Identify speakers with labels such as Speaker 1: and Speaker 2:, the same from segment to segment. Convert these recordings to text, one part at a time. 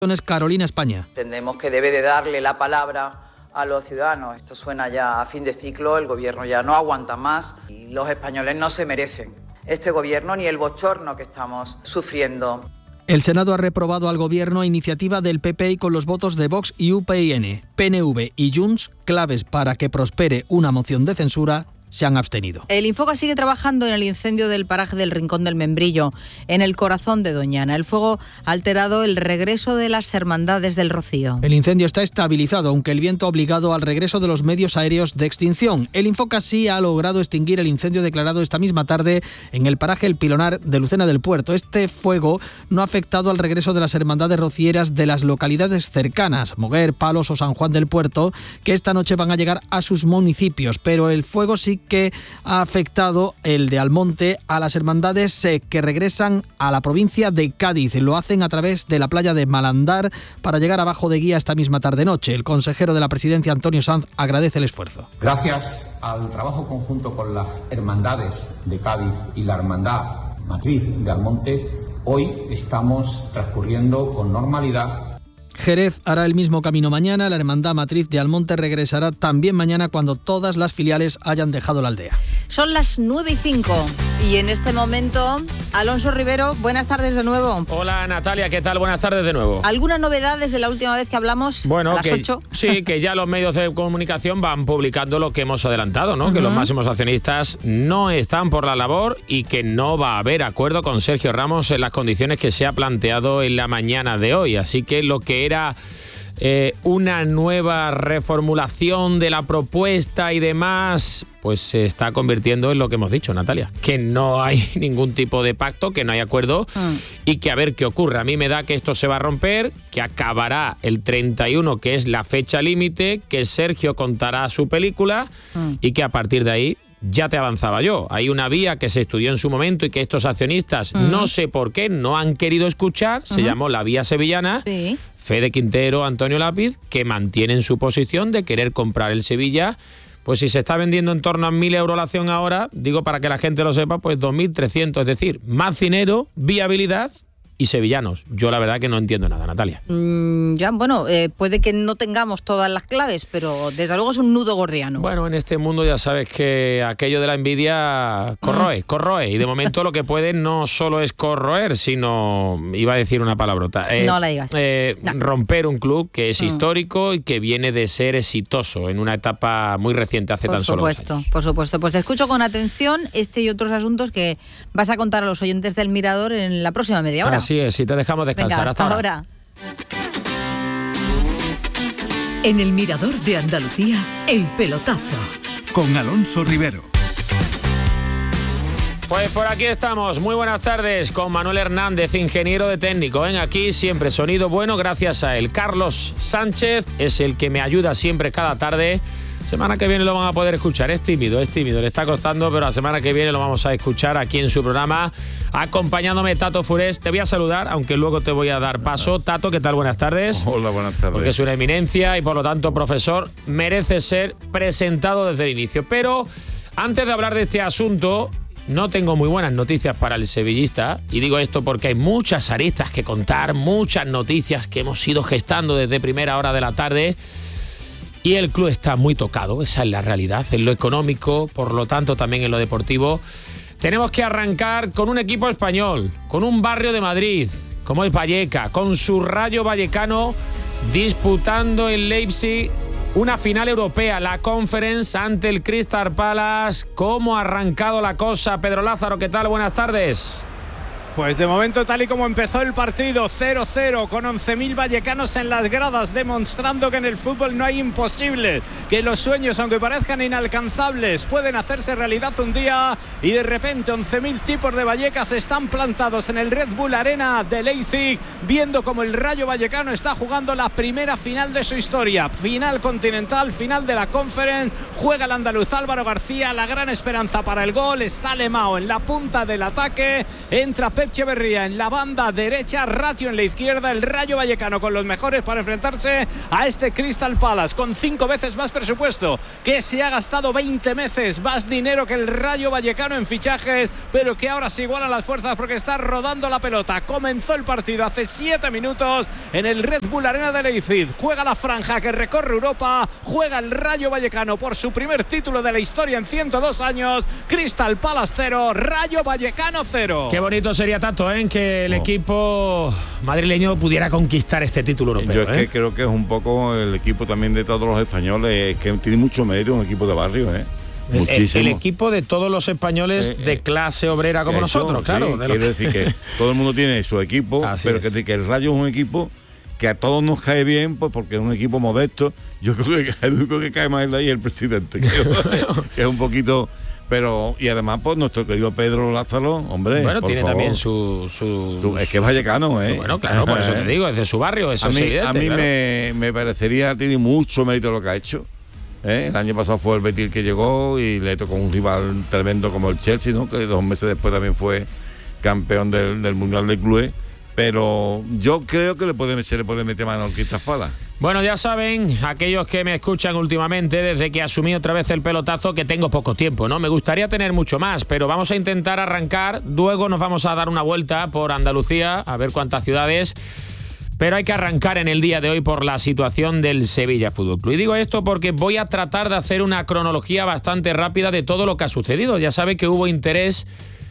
Speaker 1: Carolina España.
Speaker 2: Entendemos que debe de darle la palabra a los ciudadanos. Esto suena ya a fin de ciclo, el gobierno ya no aguanta más y los españoles no se merecen este gobierno ni el bochorno que estamos sufriendo.
Speaker 1: El Senado ha reprobado al Gobierno iniciativa del PP con los votos de Vox y UPyN, PNV y Junts, claves para que prospere una moción de censura, se han abstenido.
Speaker 3: El Infoca sigue trabajando en el incendio del paraje del Rincón del Membrillo, en el corazón de Doñana. El fuego ha alterado el regreso de las hermandades del Rocío.
Speaker 1: El incendio está estabilizado, aunque el viento ha obligado al regreso de los medios aéreos de extinción. El Infoca sí ha logrado extinguir el incendio declarado esta misma tarde en el paraje El Pilonar de Lucena del Puerto. Este fuego no ha afectado al regreso de las hermandades rocieras de las localidades cercanas, Moguer, Palos o San Juan del Puerto, que esta noche van a llegar a sus municipios, pero el fuego sí que ha afectado, el de Almonte, a las hermandades que regresan a la provincia de Cádiz. Lo hacen a través de la playa de Malandar para llegar a Bajo de Guía esta misma tarde-noche. El consejero de la Presidencia, Antonio Sanz, agradece el esfuerzo.
Speaker 4: Gracias al trabajo conjunto con las hermandades de Cádiz y la hermandad matriz de Almonte, hoy estamos transcurriendo con normalidad.
Speaker 1: Jerez hará el mismo camino mañana. La hermandad matriz de Almonte regresará también mañana cuando todas las filiales hayan dejado la aldea.
Speaker 3: Son las 9:05 y en este momento, Alonso Rivero, buenas tardes de nuevo.
Speaker 5: Hola Natalia, ¿qué tal? Buenas tardes de nuevo.
Speaker 3: ¿Alguna novedad desde la última vez que hablamos?
Speaker 5: Bueno,
Speaker 3: a las 8?
Speaker 5: Sí, que ya los medios de comunicación van publicando lo que hemos adelantado, ¿no? Que los máximos accionistas no están por la labor y que no va a haber acuerdo con Sergio Ramos en las condiciones que se ha planteado en la mañana de hoy. Así que lo que era una nueva reformulación de la propuesta y demás, pues se está convirtiendo en lo que hemos dicho, Natalia, que no hay ningún tipo de pacto, que no hay acuerdo y que a ver qué ocurre. A mí me da que esto se va a romper, que acabará el 31, que es la fecha límite, que Sergio contará su película y que a partir de ahí, ya te avanzaba yo, hay una vía que se estudió en su momento y que estos accionistas, no sé por qué, no han querido escuchar, se llamó la vía sevillana.
Speaker 3: Sí.
Speaker 5: Fede Quintero, Antonio Lápiz, que mantienen su posición de querer comprar el Sevilla. Pues si se está vendiendo en torno a 1.000 euros la acción ahora, digo para que la gente lo sepa, pues 2.300, es decir, más dinero, viabilidad y sevillanos. Yo la verdad que no entiendo nada, Natalia.
Speaker 3: Puede que no tengamos todas las claves, pero desde luego es un nudo gordiano.
Speaker 5: Bueno, en este mundo ya sabes que aquello de la envidia corroe. Y de momento lo que puede no solo es corroer, sino, iba a decir una palabrota.
Speaker 3: No la digas.
Speaker 5: Romper un club que es histórico y que viene de ser exitoso en una etapa muy reciente, hace tan solo 2 años.
Speaker 3: Por supuesto. Pues te escucho con atención este y otros asuntos que vas a contar a los oyentes del Mirador en la próxima media hora.
Speaker 5: Así es, si te dejamos descansar.
Speaker 3: Venga, hasta ahora.
Speaker 6: En el Mirador de Andalucía, El Pelotazo.
Speaker 7: Con Alonso Rivero.
Speaker 5: Pues por aquí estamos, muy buenas tardes, con Manuel Hernández, ingeniero de técnico. Aquí siempre sonido bueno gracias a él. Carlos Sánchez es el que me ayuda siempre cada tarde. Semana que viene lo van a poder escuchar, es tímido, le está costando, pero la semana que viene lo vamos a escuchar aquí en su programa, acompañándome Tato Furés. Te voy a saludar, aunque luego te voy a dar paso. Tato, ¿qué tal? Buenas tardes.
Speaker 8: Hola, buenas tardes.
Speaker 5: Porque es una eminencia y por lo tanto, profesor, merece ser presentado desde el inicio. Pero antes de hablar de este asunto, no tengo muy buenas noticias para el sevillista, y digo esto porque hay muchas aristas que contar, muchas noticias que hemos ido gestando desde primera hora de la tarde. Y el club está muy tocado, esa es la realidad, en lo económico, por lo tanto también en lo deportivo. Tenemos que arrancar con un equipo español, con un barrio de Madrid, como es Vallecas, con su Rayo Vallecano disputando en Leipzig una final europea, la Conference ante el Crystal Palace. ¿Cómo ha arrancado la cosa? Pedro Lázaro, ¿qué tal? Buenas tardes.
Speaker 9: Pues de momento, tal y como empezó el partido, 0-0, con 11.000 vallecanos en las gradas, demostrando que en el fútbol no hay imposible, que los sueños, aunque parezcan inalcanzables, pueden hacerse realidad un día, y de repente 11.000 tipos de Vallecas están plantados en el Red Bull Arena de Leipzig, viendo como el Rayo Vallecano está jugando la primera final de su historia, final continental, final de la Conference. Juega el andaluz Álvaro García, la gran esperanza para el gol, está Lemao en la punta del ataque, entra Pep Echeverría en la banda derecha, Ratio en la izquierda, el Rayo Vallecano con los mejores para enfrentarse a este Crystal Palace, con 5 veces más presupuesto, que se ha gastado 20 veces más dinero que el Rayo Vallecano en fichajes, pero que ahora se igualan las fuerzas porque está rodando la pelota. Comenzó el partido hace 7 minutos en el Red Bull Arena de Leipzig. Juega la franja que recorre Europa, juega el Rayo Vallecano por su primer título de la historia en 102 años. Crystal Palace 0, Rayo Vallecano 0.
Speaker 5: Qué bonito sería, Tato, que el equipo madrileño pudiera conquistar este título europeo.
Speaker 8: Yo es que creo que es un poco el equipo también de todos los españoles, que tiene mucho mérito, un equipo de barrio,
Speaker 5: El equipo de todos los españoles de clase obrera como nosotros, claro.
Speaker 8: Sí, quiere decir que todo el mundo tiene su equipo, pero que el Rayo es un equipo que a todos nos cae bien, pues porque es un equipo modesto. Yo creo que el único que cae más es de ahí el presidente, que es un poquito... Pero, y además, pues nuestro querido Pedro Lázaro, hombre.
Speaker 5: Bueno, tiene
Speaker 8: favor.
Speaker 5: También su
Speaker 8: es que es vallecano,
Speaker 5: Bueno, claro, por eso te digo, es de su barrio, eso es evidente.
Speaker 8: A mí
Speaker 5: claro.
Speaker 8: me parecería, tiene mucho mérito lo que ha hecho. El año pasado fue el Betis que llegó y le tocó un rival tremendo como el Chelsea, ¿no? Que 2 meses después también fue campeón del Mundial de Clubes. Pero yo creo que se le puede meter mano al Crystal Palace.
Speaker 5: Bueno, ya saben, aquellos que me escuchan últimamente, desde que asumí otra vez el pelotazo, que tengo poco tiempo, ¿no? Me gustaría tener mucho más, pero vamos a intentar arrancar. Luego nos vamos a dar una vuelta por Andalucía, a ver cuántas ciudades. Pero hay que arrancar en el día de hoy por la situación del Sevilla Fútbol Club. Y digo esto porque voy a tratar de hacer una cronología bastante rápida de todo lo que ha sucedido. Ya saben que hubo interés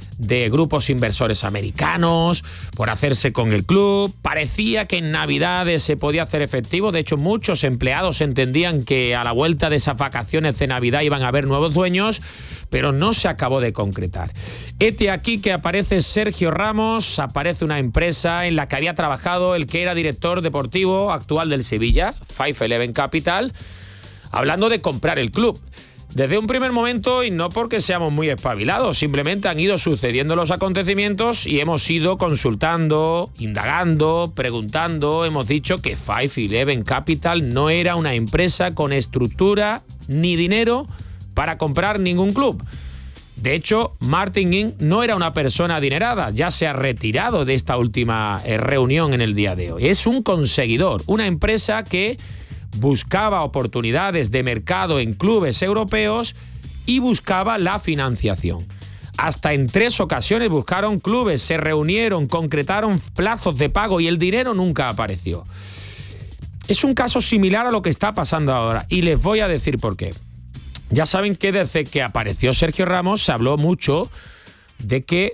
Speaker 5: de grupos inversores americanos por hacerse con el club. Parecía que en Navidades se podía hacer efectivo. De hecho, muchos empleados entendían que a la vuelta de esas vacaciones de Navidad iban a haber nuevos dueños, pero no se acabó de concretar. Hete aquí que aparece Sergio Ramos, aparece una empresa en la que había trabajado el que era director deportivo actual del Sevilla, 511 Capital, hablando de comprar el club. Desde un primer momento, y no porque seamos muy espabilados, simplemente han ido sucediendo los acontecimientos y hemos ido consultando, indagando, preguntando. Hemos dicho que 511 Capital no era una empresa con estructura ni dinero para comprar ningún club. De hecho, Martin Ing no era una persona adinerada, ya se ha retirado de esta última reunión en el día de hoy. Es un conseguidor, una empresa que buscaba oportunidades de mercado en clubes europeos y buscaba la financiación. Hasta en 3 ocasiones buscaron clubes, se reunieron, concretaron plazos de pago y el dinero nunca apareció. Es un caso similar a lo que está pasando ahora y les voy a decir por qué. Ya saben que desde que apareció Sergio Ramos se habló mucho de que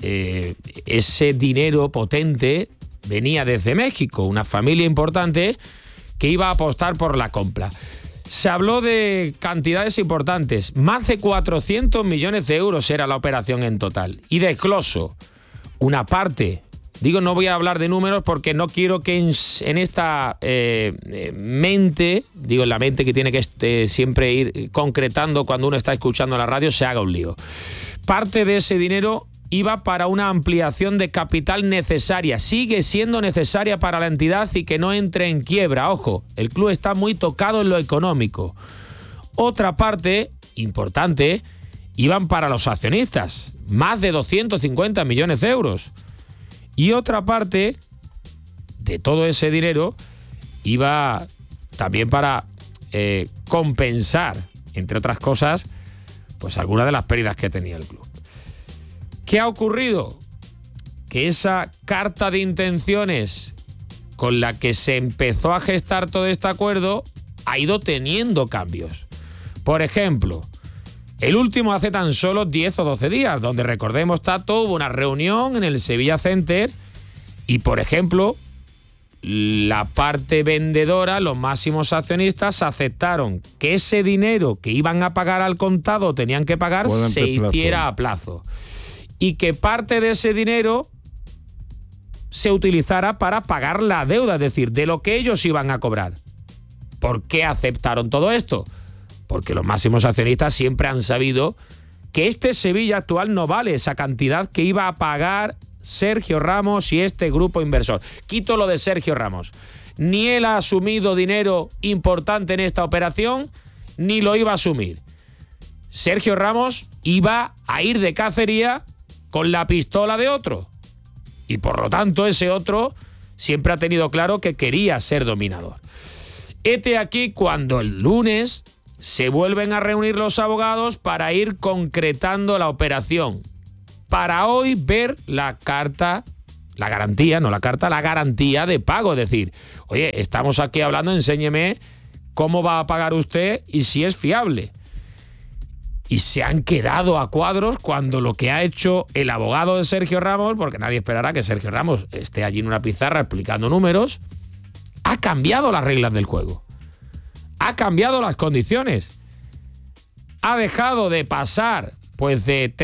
Speaker 5: ese dinero potente venía desde México, una familia importante que iba a apostar por la compra. Se habló de cantidades importantes, más de 400 millones de euros era la operación en total. Y desgloso una parte, digo, no voy a hablar de números porque no quiero que en esta mente, digo en la mente que tiene que siempre ir concretando cuando uno está escuchando la radio, se haga un lío. Parte de ese dinero iba para una ampliación de capital necesaria, sigue siendo necesaria para la entidad y que no entre en quiebra. Ojo, el club está muy tocado en lo económico. Otra parte importante iban para los accionistas, más de 250 millones de euros. Y otra parte de todo ese dinero iba también para compensar, entre otras cosas, pues algunas de las pérdidas que tenía el club. ¿Qué ha ocurrido? Que esa carta de intenciones con la que se empezó a gestar todo este acuerdo ha ido teniendo cambios. Por ejemplo, el último hace tan solo 10 o 12 días, donde recordemos, Tato, hubo una reunión en el Sevilla Center y, por ejemplo, la parte vendedora, los máximos accionistas, aceptaron que ese dinero que iban a pagar al contado, tenían que pagar, se hiciera a plazo. Y que parte de ese dinero se utilizara para pagar la deuda, es decir, de lo que ellos iban a cobrar. ¿Por qué aceptaron todo esto? Porque los máximos accionistas siempre han sabido que este Sevilla actual no vale esa cantidad que iba a pagar Sergio Ramos y este grupo inversor. Quito lo de Sergio Ramos. Ni él ha asumido dinero importante en esta operación, ni lo iba a asumir. Sergio Ramos iba a ir de cacería con la pistola de otro. Y por lo tanto ese otro siempre ha tenido claro que quería ser dominador. Hete aquí cuando el lunes se vuelven a reunir los abogados para ir concretando la operación. Para hoy ver la carta, la garantía, no la carta, la garantía de pago. Es decir, oye, estamos aquí hablando, enséñeme cómo va a pagar usted y si es fiable. Y se han quedado a cuadros cuando lo que ha hecho el abogado de Sergio Ramos, porque nadie esperará que Sergio Ramos esté allí en una pizarra explicando números, ha cambiado las reglas del juego. Ha cambiado las condiciones. Ha dejado de pasar pues de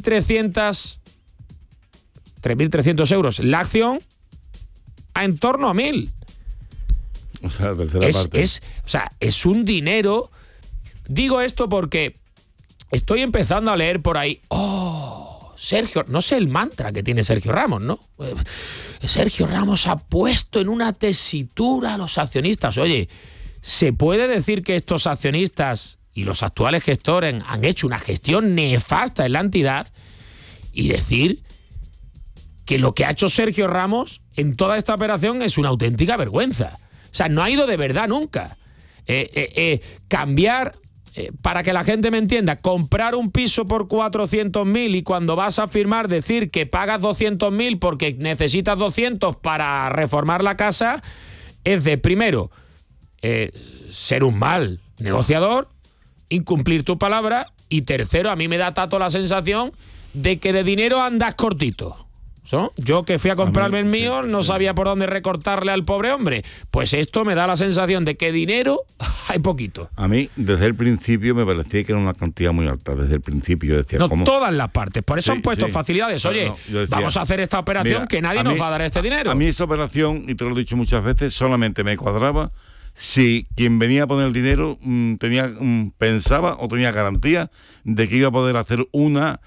Speaker 5: 3.300 euros la acción a en torno a 1.000.
Speaker 8: O sea, la tercera parte.
Speaker 5: Es un dinero. Digo esto porque estoy empezando a leer por ahí. Sergio, no sé el mantra que tiene Sergio Ramos, ¿no? Sergio Ramos ha puesto en una tesitura a los accionistas. Oye, ¿se puede decir que estos accionistas y los actuales gestores han hecho una gestión nefasta en la entidad y decir que lo que ha hecho Sergio Ramos en toda esta operación es una auténtica vergüenza? O sea, no ha ido de verdad nunca. Cambiar, para que la gente me entienda, comprar un piso por 400.000 y cuando vas a firmar decir que pagas 200.000 porque necesitas 200 para reformar la casa, es de, primero, ser un mal negociador, incumplir tu palabra, y tercero, a mí me da tato la sensación de que de dinero andas cortito. ¿So? Yo que fui a comprarme el mío, no sabía por dónde recortarle al pobre hombre. Pues esto me da la sensación de que dinero hay poquito.
Speaker 8: A mí, desde el principio, me parecía que era una cantidad muy alta. Desde el principio decía...
Speaker 5: No,
Speaker 8: ¿cómo?
Speaker 5: Todas las partes. Por eso han puesto facilidades. Oye, decía, vamos a hacer esta operación, mira, que nadie nos va a dar este dinero.
Speaker 8: A mí esa operación, y te lo he dicho muchas veces, solamente me cuadraba si quien venía a poner el dinero pensaba o tenía garantía de que iba a poder hacer una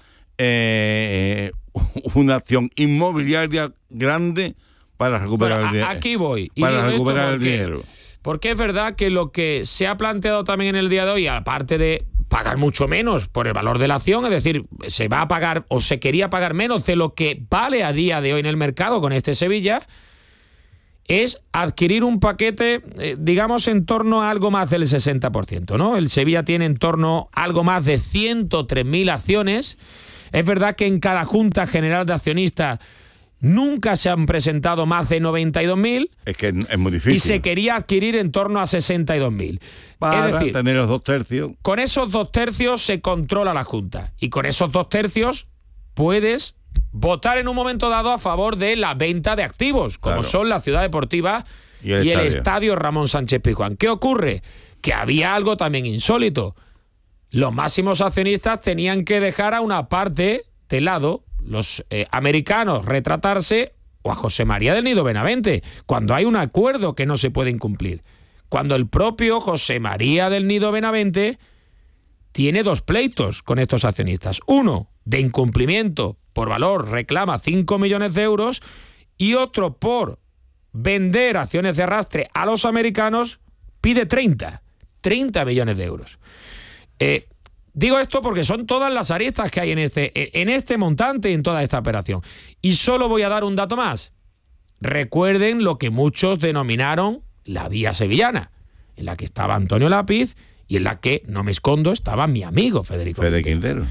Speaker 8: acción inmobiliaria grande para recuperar el dinero.
Speaker 5: Aquí voy.
Speaker 8: Para recuperar el dinero.
Speaker 5: Porque es verdad que lo que se ha planteado también en el día de hoy, aparte de pagar mucho menos por el valor de la acción, es decir, se va a pagar o se quería pagar menos de lo que vale a día de hoy en el mercado con este Sevilla, es adquirir un paquete, digamos, en torno a algo más del 60%, ¿no? El Sevilla tiene en torno a algo más de 103.000 acciones. Es verdad que en cada Junta General de Accionistas nunca se han presentado más de 92.000.
Speaker 8: Es que es muy difícil.
Speaker 5: Y se quería adquirir en torno a 62.000.
Speaker 8: Para
Speaker 5: es decir,
Speaker 8: tener los 2/3.
Speaker 5: Con esos 2/3 se controla la Junta. Y con esos 2/3 puedes votar en un momento dado a favor de la venta de activos, como son la Ciudad Deportiva y el Estadio Ramón Sánchez Pizjuán. ¿Qué ocurre? Que había algo también insólito. Los máximos accionistas tenían que dejar a una parte de lado, los americanos retratarse, o a José María del Nido Benavente, cuando hay un acuerdo que no se puede incumplir. Cuando el propio José María del Nido Benavente tiene dos pleitos con estos accionistas. Uno de incumplimiento por valor, reclama 5 millones de euros, y otro por vender acciones de arrastre a los americanos, pide 30 millones de euros. Digo esto porque son todas las aristas que hay en este montante y en toda esta operación. Y solo voy a dar un dato más. Recuerden lo que muchos denominaron la vía sevillana, en la que estaba Antonio Lápiz y en la que, no me escondo, estaba mi amigo Federico
Speaker 8: Quintero.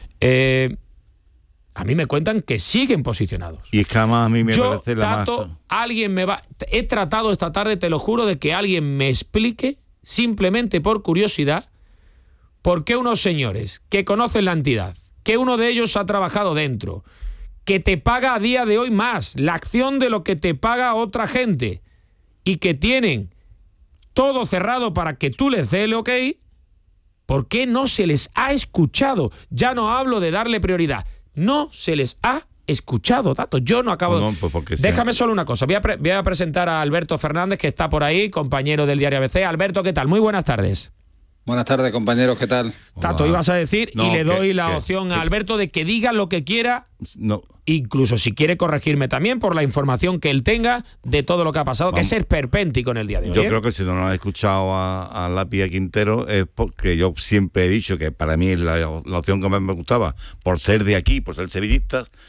Speaker 5: A mí me cuentan que siguen posicionados.
Speaker 8: Y es que además a mí me parece la más...
Speaker 5: He tratado esta tarde, te lo juro, de que alguien me explique, simplemente por curiosidad, por qué unos señores que conocen la entidad, que uno de ellos ha trabajado dentro, que te paga a día de hoy más la acción de lo que te paga otra gente y que tienen todo cerrado para que tú les des el ok, ¿por qué no se les ha escuchado? Ya no hablo de darle prioridad. No se les ha escuchado, Tato. Yo no acabo... Déjame solo una cosa. Voy a presentar a Alberto Fernández, que está por ahí, compañero del diario ABC. Alberto, ¿qué tal? Muy buenas tardes.
Speaker 10: Buenas tardes, compañeros, ¿qué tal?
Speaker 5: Tato, ibas a decir, y le doy la opción a Alberto de que diga lo que quiera, incluso si quiere corregirme también por la información que él tenga de todo lo que ha pasado, que es esperpéntico en el día de hoy.
Speaker 8: Yo creo que si no lo has escuchado a Lápiz Quintero es porque yo siempre he dicho que para mí es la opción que más me gustaba, por ser de aquí, por ser sevillistas.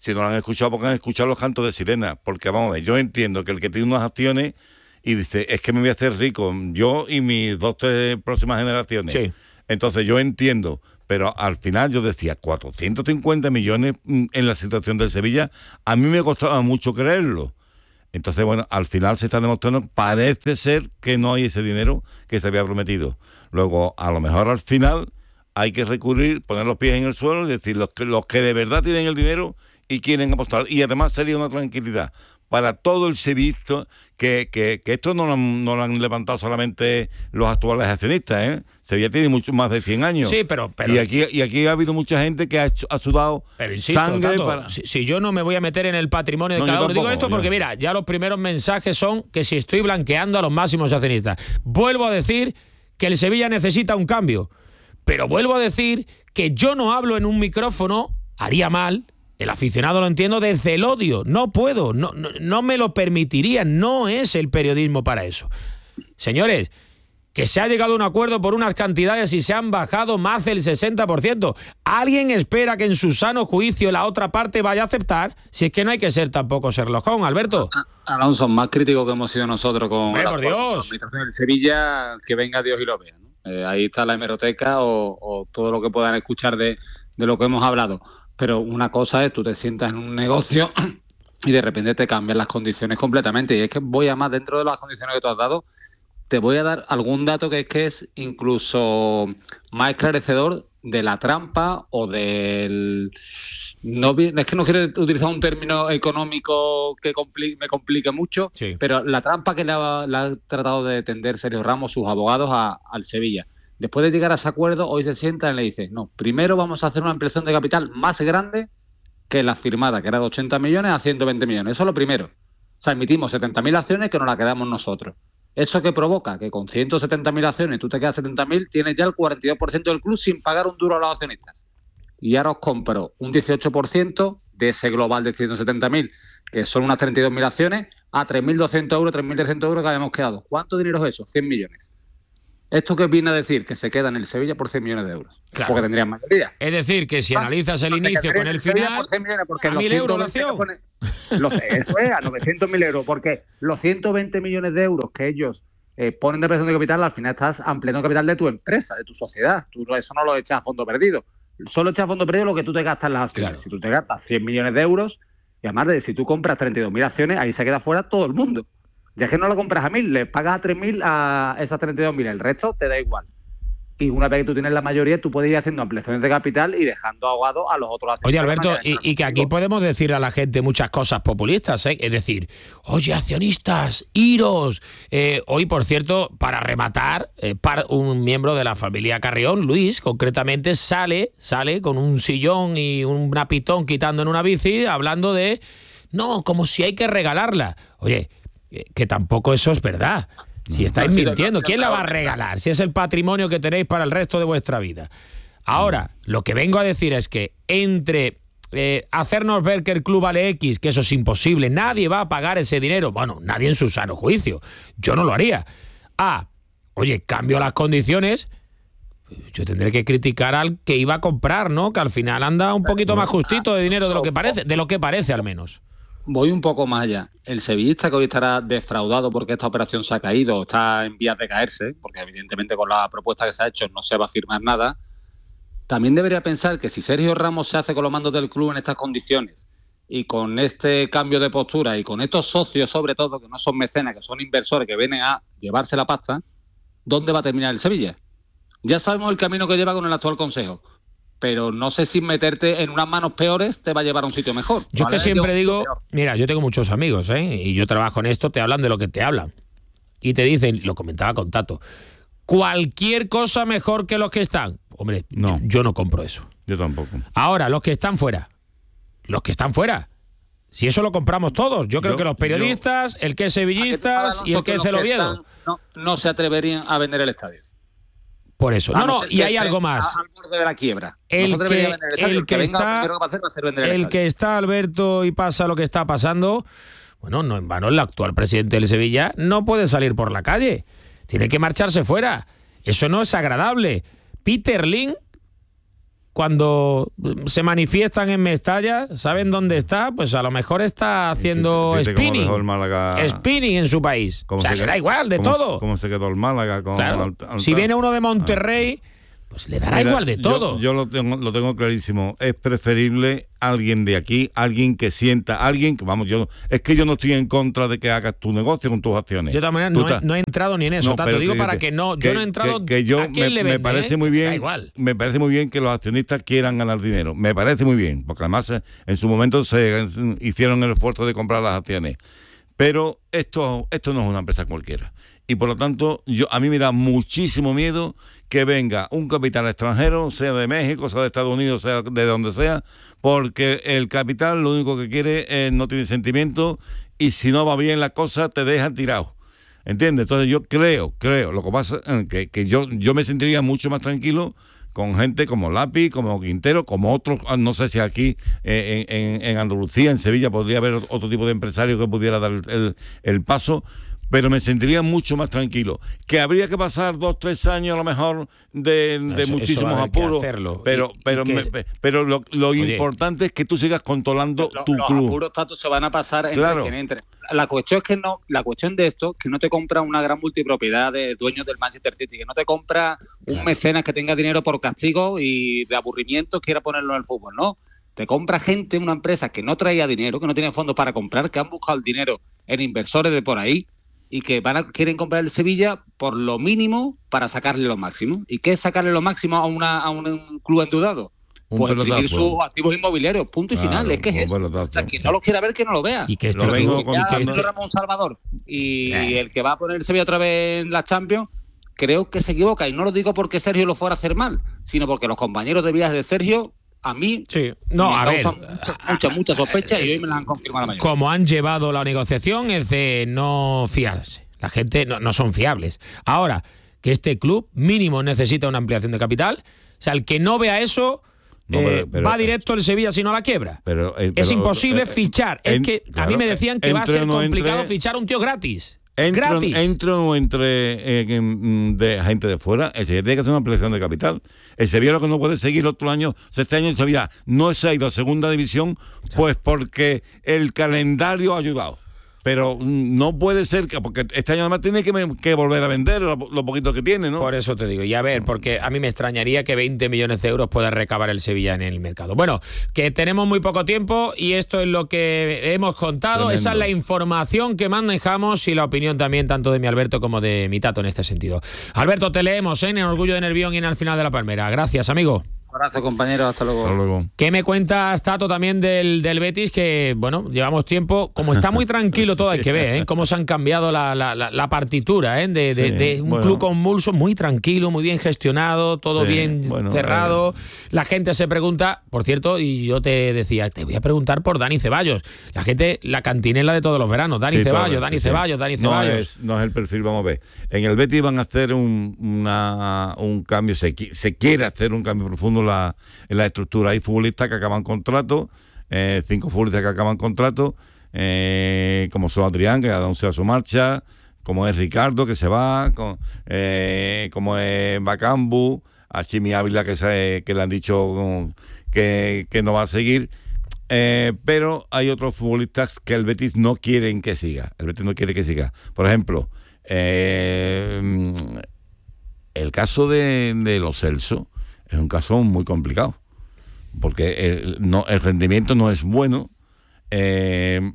Speaker 8: Si no lo han escuchado, porque han escuchado los cantos de sirena. Porque vamos a ver, yo entiendo que el que tiene unas acciones y dice, es que me voy a hacer rico, yo y mis 2-3 próximas generaciones.
Speaker 5: Sí.
Speaker 8: Entonces yo entiendo, pero al final yo decía, 450 millones en la situación del Sevilla, a mí me costaba mucho creerlo. Entonces, bueno, al final se está demostrando, parece ser que no hay ese dinero que se había prometido. Luego, a lo mejor al final hay que recurrir, poner los pies en el suelo y decir, los que de verdad tienen el dinero y quieren apostar. Y además sería una tranquilidad para todo el sevillista, que esto no lo han levantado solamente los actuales accionistas, ¿eh? Sevilla tiene mucho más de 100 años.
Speaker 5: Sí, pero
Speaker 8: y aquí ha habido mucha gente que ha sudado sangre para...
Speaker 5: Si yo no me voy a meter en el patrimonio de cada uno, digo esto porque mira, ya los primeros mensajes son que si estoy blanqueando a los máximos accionistas. Vuelvo a decir que el Sevilla necesita un cambio, pero vuelvo a decir que yo no hablo en un micrófono, haría mal. El aficionado lo entiendo desde el odio. No puedo, no me lo permitiría. No es el periodismo para eso. Señores, que se ha llegado a un acuerdo por unas cantidades y se han bajado más del 60%. ¿Alguien espera que en su sano juicio la otra parte vaya a aceptar? Si es que no hay que ser tampoco Sherlock Holmes, Alberto.
Speaker 10: Alonso, más crítico que hemos sido nosotros con
Speaker 5: la
Speaker 10: administración del Sevilla, que venga Dios y lo vea, ¿no? Ahí está la hemeroteca o todo lo que puedan escuchar de lo que hemos hablado. Pero una cosa es, tú te sientas en un negocio y de repente te cambian las condiciones completamente. Y es que voy a más dentro de las condiciones que tú has dado, te voy a dar algún dato que es incluso más esclarecedor de la trampa o del... es que no quiero utilizar un término económico que me complique mucho, sí. Pero la trampa que le ha tratado de tender Sergio Ramos, sus abogados, al Sevilla. Después de llegar a ese acuerdo, hoy se sientan y le dicen, no, primero vamos a hacer una ampliación de capital más grande que la firmada, que era de 80 millones a 120 millones. Eso es lo primero. O sea, emitimos 70.000 acciones que nos las quedamos nosotros. ¿Eso qué provoca? Que con 170.000 acciones tú te quedas 70.000, tienes ya el 42% del club sin pagar un duro a los accionistas. Y ahora os compro un 18% de ese global de 170.000, que son unas 32.000 acciones, a 3.200 euros, 3.300 euros que habíamos quedado. ¿Cuánto dinero es eso? 100 millones. ¿Esto qué viene a decir? Que se queda en el Sevilla por 100 millones de euros. Claro. Porque tendrían mayoría.
Speaker 5: Es decir, que si analizas el inicio con el final,
Speaker 10: por 100 millones porque
Speaker 5: a 1.000 euros la acción.
Speaker 10: Eso es, a 900.000 euros. Porque los 120 millones de euros que ellos ponen de presión de capital, al final estás ampliando el capital de tu empresa, de tu sociedad. Tú eso no lo echas a fondo perdido. Solo echas a fondo perdido lo que tú te gastas en las acciones. Claro. Si tú te gastas 100 millones de euros, y además de si tú compras 32.000 acciones, ahí se queda fuera todo el mundo. Ya que no lo compras a 1.000, le pagas a 3.000 a esas 32.000, el resto te da igual. Y una vez que tú tienes la mayoría, tú puedes ir haciendo ampliaciones de capital y dejando ahogado a los otros accionistas.
Speaker 5: Oye, Alberto, y que aquí podemos decirle a la gente muchas cosas populistas, ¿eh? Es decir, oye, accionistas, iros. Hoy, por cierto, para rematar, un miembro de la familia Carrión, Luis, concretamente, sale con un sillón y una pitón quitando en una bici, hablando de, no, como si hay que regalarla. Oye, que tampoco eso es verdad. Si estáis mintiendo, ¿quién la va a regalar? Si es el patrimonio que tenéis para el resto de vuestra vida. Ahora, lo que vengo a decir es que entre hacernos ver que el club vale X, que eso es imposible, nadie va a pagar ese dinero, bueno, nadie en su sano juicio, yo no lo haría. Oye, cambio las condiciones, yo tendré que criticar al que iba a comprar, ¿no? Que al final anda un poquito más justito de dinero de lo que parece al menos.
Speaker 10: Voy un poco más allá. El sevillista que hoy estará defraudado porque esta operación se ha caído, está en vías de caerse, porque evidentemente con la propuesta que se ha hecho no se va a firmar nada, también debería pensar que si Sergio Ramos se hace con los mandos del club en estas condiciones y con este cambio de postura y con estos socios sobre todo, que no son mecenas, que son inversores que vienen a llevarse la pasta, ¿dónde va a terminar el Sevilla? Ya sabemos el camino que lleva con el actual consejo, pero no sé si meterte en unas manos peores te va a llevar a un sitio mejor.
Speaker 5: Yo es que siempre digo, mira, yo tengo muchos amigos, y yo trabajo en esto, te hablan de lo que te hablan. Y te dicen, lo comentaba con Tato, cualquier cosa mejor que los que están. Hombre, no. Yo no compro eso.
Speaker 8: Yo tampoco.
Speaker 5: Ahora, los que están fuera. Si eso lo compramos todos. Yo creo que los periodistas, el que es sevillistas y el que es el Oviedo.
Speaker 10: No se atreverían a vender el estadio.
Speaker 5: Por eso. Y hay algo más.
Speaker 10: Al borde de la quiebra.
Speaker 5: El que está, Alberto, y pasa lo que está pasando, bueno, no en vano el actual presidente del Sevilla no puede salir por la calle. Tiene que marcharse fuera. Eso no es agradable. Peter Lim cuando se manifiestan en Mestalla, saben dónde está, pues a lo mejor está haciendo spinning en su país. O sea, le da igual de todo.
Speaker 8: ¿Cómo se quedó el Málaga?
Speaker 5: Claro. Si viene uno de Monterrey, pues le dará igual de todo.
Speaker 8: Yo lo tengo clarísimo. Es preferible alguien de aquí, alguien que sienta, alguien que, vamos, yo no estoy en contra de que hagas tu negocio con tus acciones.
Speaker 5: Yo también no he entrado ni en eso. Yo no he entrado. ¿A quién le vende?
Speaker 8: Me parece muy bien.
Speaker 5: Da igual.
Speaker 8: Me parece muy bien que los accionistas quieran ganar dinero. Me parece muy bien, porque además en su momento se hicieron el esfuerzo de comprar las acciones. Pero esto no es una empresa cualquiera. Y por lo tanto, a mí me da muchísimo miedo que venga un capital extranjero, sea de México, sea de Estados Unidos, sea de donde sea, porque el capital lo único que quiere es no tiene sentimiento, y si no va bien la cosa te deja tirado. ¿Entiendes? Entonces yo creo, lo que pasa es que yo me sentiría mucho más tranquilo con gente como Lapi, como Quintero, como otros, no sé si aquí en Andalucía, en Sevilla, podría haber otro tipo de empresario que pudiera dar el paso, pero me sentiría mucho más tranquilo. Que habría que pasar 2-3 años a lo mejor de muchísimos apuros, pero lo importante es que tú sigas controlando tu club.
Speaker 10: Los apuros, Tato, se van a pasar entre quien entre. La cuestión de esto, que no te compra una gran multipropiedad de dueños del Manchester City, que no te compra un mecenas que tenga dinero por castigo y de aburrimiento quiera ponerlo en el fútbol, no. Te compra gente, una empresa que no traía dinero, que no tiene fondos para comprar, que han buscado el dinero en inversores de por ahí, y que quieren comprar el Sevilla por lo mínimo para sacarle lo máximo. ¿Y qué es sacarle lo máximo a un club endeudado? Pues exprimir sus activos inmobiliarios, punto y final. Es que es eso. O sea, quien no lo quiera ver, que no lo vea.
Speaker 5: Y que esto
Speaker 10: Ramón Salvador y el que va a poner el Sevilla otra vez en la Champions, creo que se equivoca. Y no lo digo porque Sergio lo fuera a hacer mal, sino porque los compañeros de viaje de Sergio, a mí me causan mucha sospecha, y hoy me las han confirmado la mayoría.
Speaker 5: Como han llevado la negociación es de no fiarse. La gente no son fiables. Ahora, que este club mínimo necesita una ampliación de capital, o sea, el que no vea eso... va directo el Sevilla si no la quiebra. Es imposible fichar. Es que a mí me decían que va a ser complicado fichar un tío gratis.
Speaker 8: Entre o no entre de gente de fuera, el Sevilla tiene que hacer una ampliación de capital. El Sevilla lo que no puede seguir otro año, este año el Sevilla no se ha ido a segunda división, pues porque el calendario ha ayudado. Pero no puede ser porque este año además tiene que volver a vender lo poquito que tiene, ¿no?
Speaker 5: Por eso te digo, y a ver, porque a mí me extrañaría que 20 millones de euros pueda recabar el Sevilla en el mercado. Bueno, que tenemos muy poco tiempo y esto es lo que hemos contado. Tremendo. Esa es la información que manejamos y la opinión también tanto de mi Alberto como de mi Tato en este sentido. Alberto, te leemos en Orgullo de Nervión y en Al Final de la Palmera. Gracias, amigo.
Speaker 10: Un abrazo, compañero, hasta luego.
Speaker 5: ¿Qué me cuentas, Tato, también del Betis? Que, bueno, llevamos tiempo, como está muy tranquilo todo, hay que ver, cómo se han cambiado la partitura, de un club convulso, muy tranquilo, muy bien gestionado, todo bien cerrado. La gente se pregunta, por cierto, y yo te decía, te voy a preguntar por Dani Ceballos. La gente, la cantinela de todos los veranos, Dani Ceballos.
Speaker 8: No es el perfil, vamos a ver. En el Betis van a hacer un cambio, se quiere hacer un cambio profundo en la estructura. Hay futbolistas que acaban contrato, 5 futbolistas que acaban contrato, como son Adrián, que ha anunciado su marcha, como es Ricardo, que se va, como es Bacambu, a Chimi Ávila, que le han dicho que no va a seguir. Pero hay otros futbolistas que el Betis no quieren que siga. El Betis no quiere que siga. Por ejemplo, el caso de Lo Celso es un caso muy complicado, porque el rendimiento no es bueno.
Speaker 5: En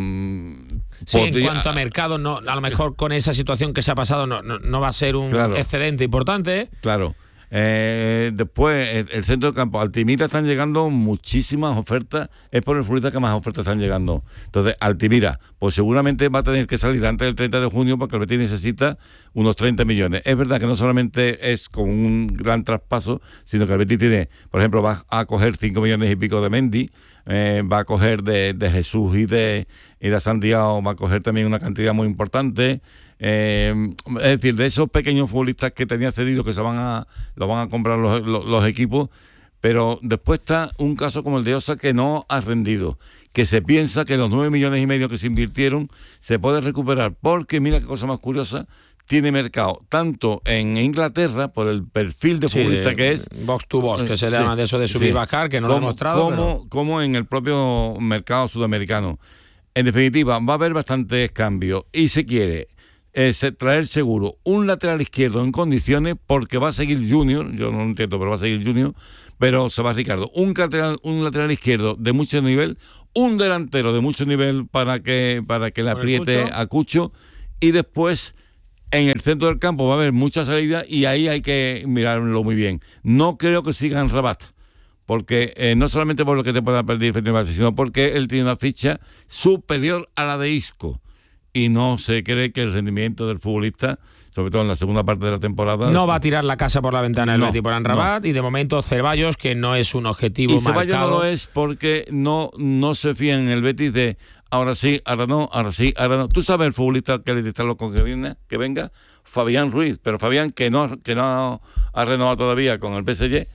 Speaker 5: cuanto a mercado, no, a lo mejor con esa situación que se ha pasado no va a ser un excedente importante.
Speaker 8: Claro. Después, el centro de campo, Altimira, están llegando muchísimas ofertas, es por el futbolista que más ofertas están llegando. Entonces, Altimira, pues seguramente va a tener que salir antes del 30 de junio porque el Betis necesita unos 30 millones. Es verdad que no solamente es con un gran traspaso, sino que el Betis tiene, por ejemplo, va a coger 5 millones y pico de Mendy, va a coger de Jesús y de Santiago, va a coger también una cantidad muy importante. Es decir, de esos pequeños futbolistas que tenía cedidos que lo van a comprar los equipos, Pero después está un caso como el de Osa que no ha rendido, que se piensa que los 9,5 millones que se invirtieron se puede recuperar, porque mira qué cosa más curiosa, tiene mercado tanto en Inglaterra por el perfil de futbolista que es
Speaker 5: box to box, que se le llama de eso de subir y bajar, que no lo ha demostrado,
Speaker 8: como en el propio mercado sudamericano. En definitiva, va a haber bastantes cambios y se quiere traer seguro un lateral izquierdo en condiciones, porque va a seguir Junior, yo no lo entiendo, pero va a seguir Junior, pero se va Ricardo, un lateral izquierdo de mucho nivel, un delantero de mucho nivel para que le apriete a Cucho, y después en el centro del campo va a haber mucha salida y ahí hay que mirarlo muy bien. No creo que sigan Rabat, porque no solamente por lo que te pueda perder frente al Barça, sino porque él tiene una ficha superior a la de Isco. Y no se cree que el rendimiento del futbolista, sobre todo en la segunda parte de la temporada...
Speaker 5: No va a tirar la casa por la ventana el Betis por Rabat, y de momento Ceballos, que no es un objetivo marcado.
Speaker 8: Y Ceballos no lo es porque no se fían en el Betis de ahora sí, ahora no, ahora sí, ahora no. Tú sabes el futbolista que le está loco que venga, Fabián Ruiz, pero Fabián que no ha renovado todavía con el PSG,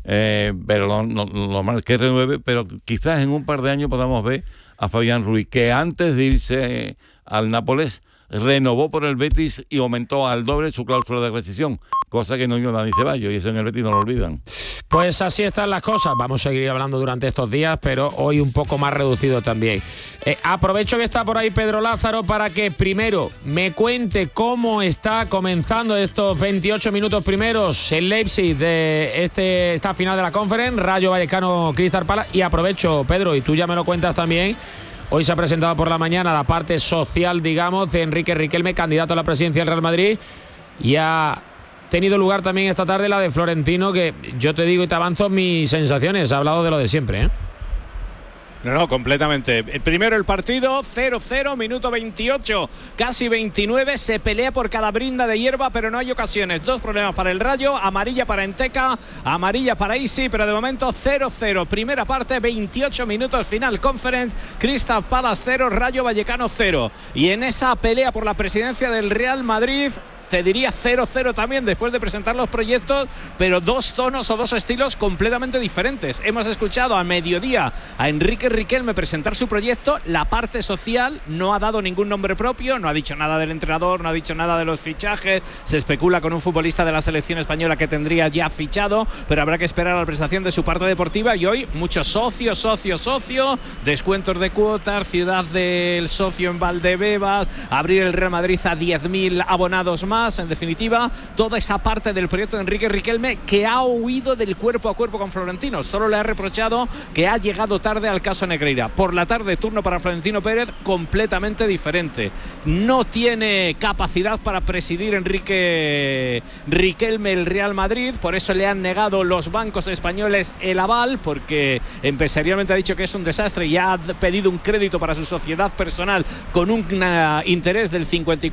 Speaker 8: pero lo malo es que renueve, pero quizás en un par de años podamos ver a Fabián Ruiz, que antes de irse al Nápoles renovó por el Betis y aumentó al doble su cláusula de rescisión, cosa que no hizo Dani Ceballos, y eso en el Betis no lo olvidan.
Speaker 5: Pues así están las cosas, vamos a seguir hablando durante estos días, pero hoy un poco más reducido también. Aprovecho que está por ahí Pedro Lázaro para que primero me cuente cómo está comenzando estos 28 minutos primeros en Leipzig de esta final de la Conference, Rayo Vallecano Crystal Palace, y aprovecho, Pedro, y tú ya me lo cuentas también. Hoy se ha presentado por la mañana la parte social, digamos, de Enrique Riquelme, candidato a la presidencia del Real Madrid, y ha tenido lugar también esta tarde la de Florentino, que yo te digo y te avanzo mis sensaciones, ha hablado de lo de siempre, ¿eh?
Speaker 9: No, completamente. Primero el partido, 0-0, minuto 28, casi 29, se pelea por cada brinda de hierba, pero no hay ocasiones. 2 problemas para el Rayo, amarilla para Enteca, amarilla para Isi, pero de momento 0-0. Primera parte, 28 minutos, final Conference, Crystal Palace 0, Rayo Vallecano 0. Y en esa pelea por la presidencia del Real Madrid, te diría 0-0 también después de presentar los proyectos, pero 2 tonos o 2 estilos completamente diferentes. Hemos escuchado a mediodía a Enrique Riquelme presentar su proyecto, la parte social, no ha dado ningún nombre propio, no ha dicho nada del entrenador, no ha dicho nada de los fichajes, se especula con un futbolista de la selección española que tendría ya fichado, pero habrá que esperar a la presentación de su parte deportiva, y hoy muchos socio, descuentos de cuotas, ciudad del socio en Valdebebas, abrir el Real Madrid a 10.000 abonados más. En definitiva, toda esa parte del proyecto de Enrique Riquelme, que ha huido del cuerpo a cuerpo con Florentino. Solo le ha reprochado que ha llegado tarde al caso Negreira. Por la tarde, turno para Florentino Pérez completamente diferente. No tiene capacidad para presidir Enrique Riquelme el Real Madrid, por eso le han negado los bancos españoles el aval, porque empresarialmente ha dicho que es un desastre y ha pedido un crédito para su sociedad personal con un interés del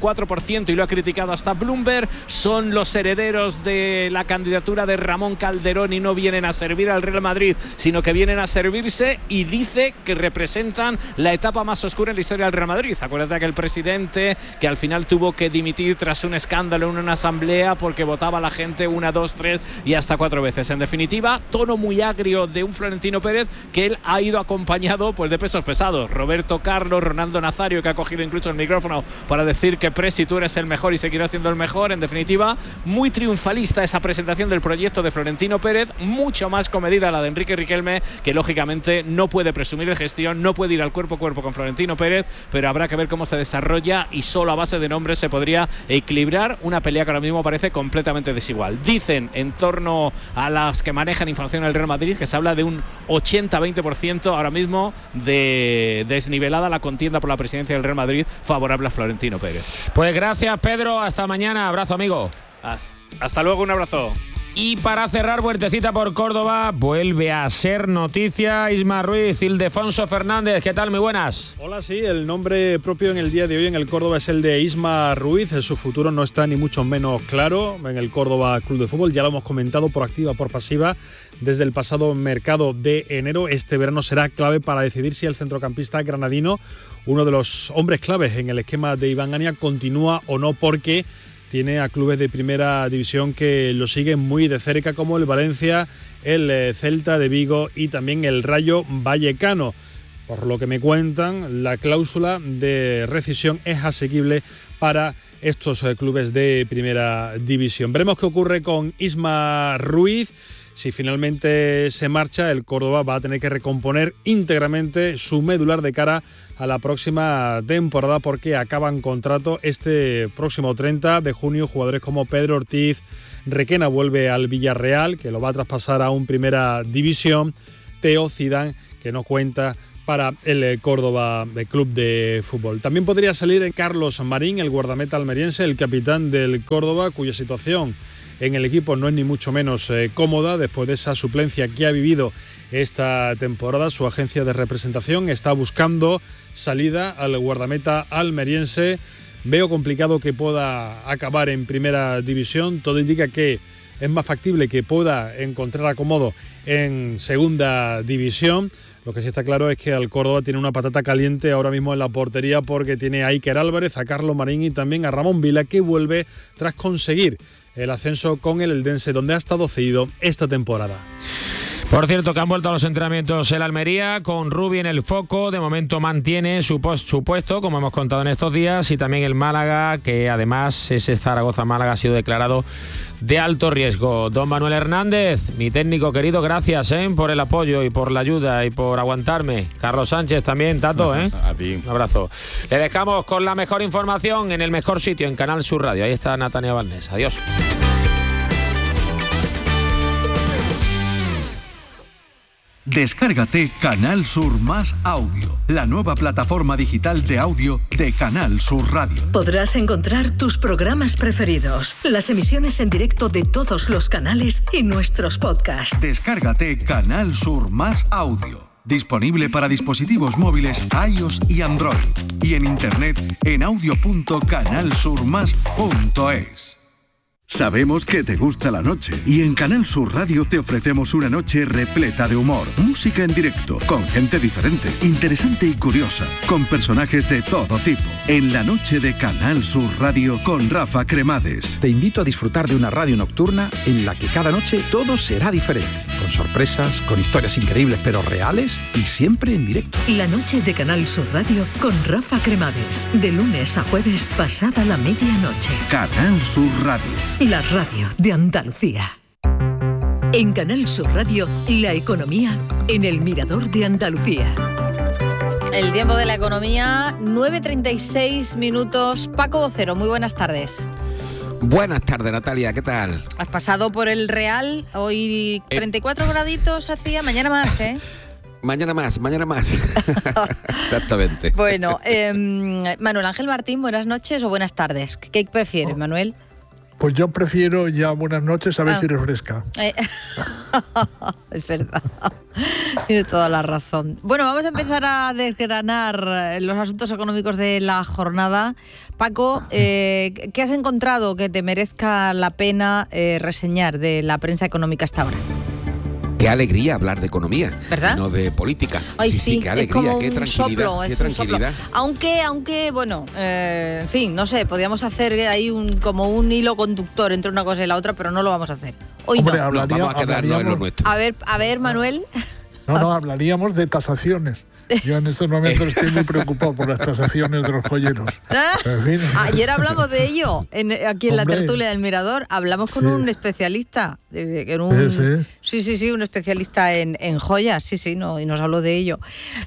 Speaker 9: 54% y lo ha criticado hasta Bloomberg. Son los herederos de la candidatura de Ramón Calderón y no vienen a servir al Real Madrid, sino que vienen a servirse, y dice que representan la etapa más oscura en la historia del Real Madrid. Acuérdate que el presidente, que al final tuvo que dimitir tras un escándalo en una asamblea porque votaba a la gente 1, 2, 3 y hasta 4 veces. En definitiva, tono muy agrio de un Florentino Pérez que él ha ido acompañado pues de pesos pesados. Roberto Carlos, Ronaldo Nazario, que ha cogido incluso el micrófono para decir que Presi, tú eres el mejor y seguirás siendo el mejor. En definitiva, muy triunfalista esa presentación del proyecto de Florentino Pérez, mucho más comedida la de Enrique Riquelme, que lógicamente no puede presumir de gestión, no puede ir al cuerpo a cuerpo con Florentino Pérez, pero habrá que ver cómo se desarrolla, y solo a base de nombres se podría equilibrar una pelea que ahora mismo parece completamente desigual. Dicen en torno a las que manejan información del Real Madrid que se habla de un 80-20% ahora mismo de desnivelada la contienda por la presidencia del Real Madrid favorable a Florentino Pérez.
Speaker 5: Pues gracias, Pedro, hasta mañana, abrazo, amigo.
Speaker 9: Hasta luego, un abrazo.
Speaker 5: Y para cerrar, vueltecita por Córdoba, vuelve a ser noticia Isma Ruiz, Ildefonso Fernández. ¿Qué tal? Muy buenas.
Speaker 11: Hola, sí, el nombre propio en el día de hoy en el Córdoba es el de Isma Ruiz. Su futuro no está ni mucho menos claro en el Córdoba Club de Fútbol. Ya lo hemos comentado por activa, por pasiva, desde el pasado mercado de enero. Este verano será clave para decidir si el centrocampista granadino, uno de los hombres claves en el esquema de Iván Ania, continúa o no, porque tiene a clubes de primera división que lo siguen muy de cerca, como el Valencia, el Celta de Vigo y también el Rayo Vallecano. Por lo que me cuentan, la cláusula de rescisión es asequible para estos clubes de primera división. Veremos qué ocurre con Isma Ruiz. Si finalmente se marcha, el Córdoba va a tener que recomponer íntegramente su medular de cara a la próxima temporada, porque acaban contrato este próximo 30 de junio. Jugadores como Pedro Ortiz, Requena vuelve al Villarreal, que lo va a traspasar a un primera división. Teo Zidane, que no cuenta para el Córdoba Club de Fútbol. También podría salir Carlos Marín, el guardameta almeriense, el capitán del Córdoba, cuya situación en el equipo no es ni mucho menos cómoda después de esa suplencia que ha vivido esta temporada. Su agencia de representación está buscando salida al guardameta almeriense. Veo complicado que pueda acabar en primera división. Todo indica que es más factible que pueda encontrar acomodo en segunda división. Lo que sí está claro es que al Córdoba tiene una patata caliente ahora mismo en la portería, porque tiene a Iker Álvarez, a Carlos Marín y también a Ramón Vila, que vuelve tras conseguir el ascenso con el Eldense, donde ha estado cedido esta temporada.
Speaker 5: Por cierto, que han vuelto a los entrenamientos el Almería, con Rubi en el foco. De momento mantiene su puesto, como hemos contado en estos días, y también el Málaga, que además ese Zaragoza-Málaga ha sido declarado de alto riesgo. Don Manuel Hernández, mi técnico querido, gracias por el apoyo y por la ayuda y por aguantarme. Carlos Sánchez también, Tato,
Speaker 8: A ti.
Speaker 5: Un abrazo. Le dejamos con la mejor información en el mejor sitio, en Canal Sur Radio. Ahí está Natania Balnés. Adiós.
Speaker 7: Descárgate Canal Sur Más Audio, la nueva plataforma digital de audio de Canal Sur Radio.
Speaker 6: Podrás encontrar tus programas preferidos, las emisiones en directo de todos los canales y nuestros podcasts.
Speaker 7: Descárgate Canal Sur Más Audio. Disponible para dispositivos móviles iOS y Android. Y en internet en audio.canalsurmas.es. Sabemos que te gusta la noche y en Canal Sur Radio te ofrecemos una noche repleta de humor, música en directo, con gente diferente, interesante y curiosa, con personajes de todo tipo. En la noche de Canal Sur Radio con Rafa Cremades.
Speaker 12: Te invito a disfrutar de una radio nocturna en la que cada noche todo será diferente, con sorpresas, con historias increíbles pero reales y siempre en directo.
Speaker 6: La noche de Canal Sur Radio con Rafa Cremades, de lunes a jueves pasada la medianoche.
Speaker 7: Canal Sur Radio.
Speaker 6: La radio de Andalucía. En Canal Sur Radio, la economía en el Mirador de Andalucía.
Speaker 3: El tiempo de la economía, 9:36 minutos. Paco Vocero, muy buenas tardes.
Speaker 13: Buenas tardes, Natalia, ¿qué tal?
Speaker 3: Has pasado por el Real, hoy 34 graditos hacía, mañana más, ¿eh?
Speaker 13: Mañana más. Exactamente.
Speaker 3: Bueno, Manuel Ángel Martín, buenas noches o buenas tardes. ¿Qué prefieres, Manuel?
Speaker 14: Pues yo prefiero ya buenas noches, a ver si refresca.
Speaker 3: Es verdad. Tienes toda la razón. Bueno, vamos a empezar a desgranar los asuntos económicos de la jornada. Paco, ¿qué has encontrado que te merezca la pena reseñar de la prensa económica hasta ahora?
Speaker 13: Qué alegría hablar de economía,
Speaker 3: ¿verdad?
Speaker 13: No de política.
Speaker 3: Ay, sí,
Speaker 13: qué alegría, qué tranquilidad.
Speaker 3: Soplo,
Speaker 13: qué tranquilidad.
Speaker 3: Aunque, bueno, en fin, no sé, podríamos hacer ahí como un hilo conductor entre una cosa y la otra, pero no lo vamos a hacer. Hoy
Speaker 14: Hombre,
Speaker 3: no.
Speaker 13: Vamos a quedarnos en lo nuestro.
Speaker 3: A ver, Manuel.
Speaker 14: No, hablaríamos de tasaciones. Yo en estos momentos estoy muy preocupado por las tasaciones de los joyeros. En fin.
Speaker 3: Ayer hablamos de ello aquí en la tertulia del Mirador. Hablamos con un especialista. Un especialista en joyas. Sí, no, y nos habló de ello.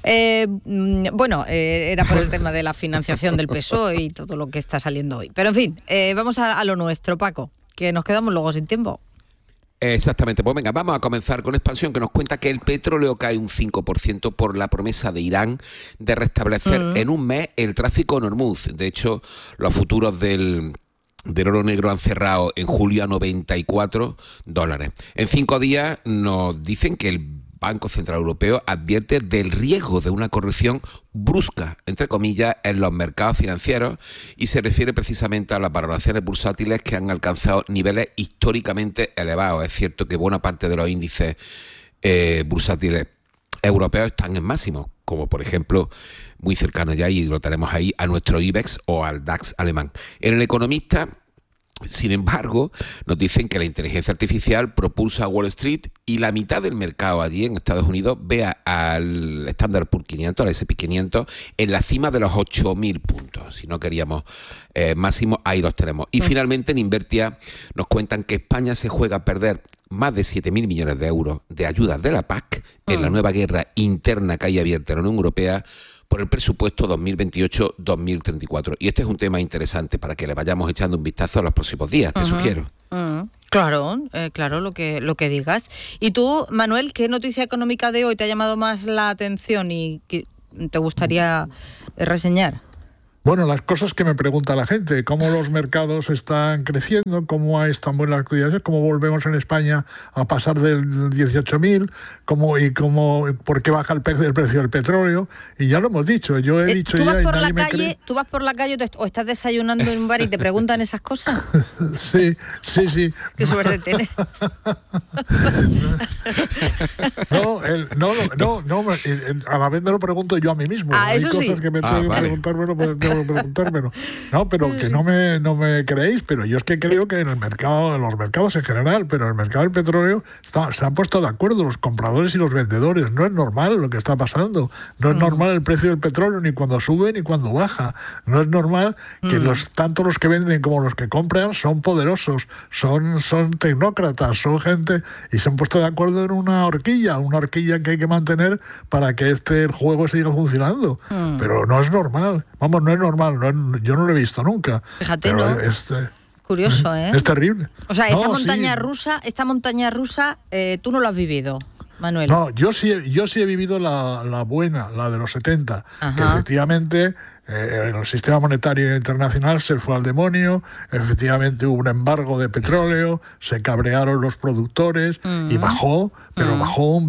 Speaker 3: Era por el tema de la financiación del PSOE y todo lo que está saliendo hoy. Pero en fin, vamos a lo nuestro, Paco, que nos quedamos luego sin tiempo.
Speaker 13: Exactamente, pues venga, vamos a comenzar con Expansión, que nos cuenta que el petróleo cae un 5% por la promesa de Irán de restablecer en un mes el tráfico en Hormuz. De hecho, los futuros del oro negro han cerrado en julio a $94. En 5 días nos dicen que el Banco Central Europeo advierte del riesgo de una corrección brusca, entre comillas, en los mercados financieros, y se refiere precisamente a las valoraciones bursátiles que han alcanzado niveles históricamente elevados. Es cierto que buena parte de los índices bursátiles europeos están en máximos, como por ejemplo, muy cercano ya, y lo tenemos ahí, a nuestro IBEX o al DAX alemán. En El Economista Sin embargo, nos dicen que la inteligencia artificial propulsa a Wall Street y la mitad del mercado allí en Estados Unidos ve al Standard Poor's 500, al S&P 500, en la cima de los 8.000 puntos. Si no queríamos máximo, ahí los tenemos. Y finalmente en Invertia nos cuentan que España se juega a perder más de 7.000 millones de euros de ayudas de la PAC en la nueva guerra interna que hay abierta en la Unión Europea por el presupuesto 2028-2034. Y este es un tema interesante para que le vayamos echando un vistazo a los próximos días, te sugiero.
Speaker 3: Claro, lo que digas. Y tú, Manuel, ¿qué noticia económica de hoy te ha llamado más la atención y que te gustaría reseñar?
Speaker 14: Bueno, las cosas que me pregunta la gente, cómo los mercados están creciendo, cómo hay tan buenas actividades, cómo volvemos en España a pasar del 18.000, por qué baja el precio del petróleo, y ya lo hemos dicho, yo he dicho ya y nadie me cree.
Speaker 3: ¿Tú vas por la calle o estás desayunando en un bar y te preguntan esas cosas?
Speaker 14: Sí.
Speaker 3: Qué suerte tienes.
Speaker 14: A la vez me lo pregunto yo a mí mismo. Hay cosas que me tengo que preguntármelo, pues tengo que preguntármelo. No, pero que no me creéis, pero yo es que creo que en los mercados en general, pero en el mercado del petróleo se han puesto de acuerdo los compradores y los vendedores. No es normal lo que está pasando. No es normal el precio del petróleo ni cuando sube ni cuando baja. No es normal que tanto los que venden como los que compran son poderosos, son tecnócratas, son gente, y se han puesto de acuerdo en una horquilla que hay que mantener para que el juego siga funcionando. Pero no es normal. Vamos, no es normal. Yo no lo he visto nunca.
Speaker 3: Fíjate,
Speaker 14: pero
Speaker 3: ¿no? Curioso, ¿eh?
Speaker 14: Es terrible.
Speaker 3: O sea, esta montaña rusa, tú no lo has vivido, Manuel.
Speaker 14: No, yo sí he vivido la buena, la de los 70, que efectivamente el sistema monetario internacional se fue al demonio, efectivamente hubo un embargo de petróleo, se cabrearon los productores y bajó, pero bajó un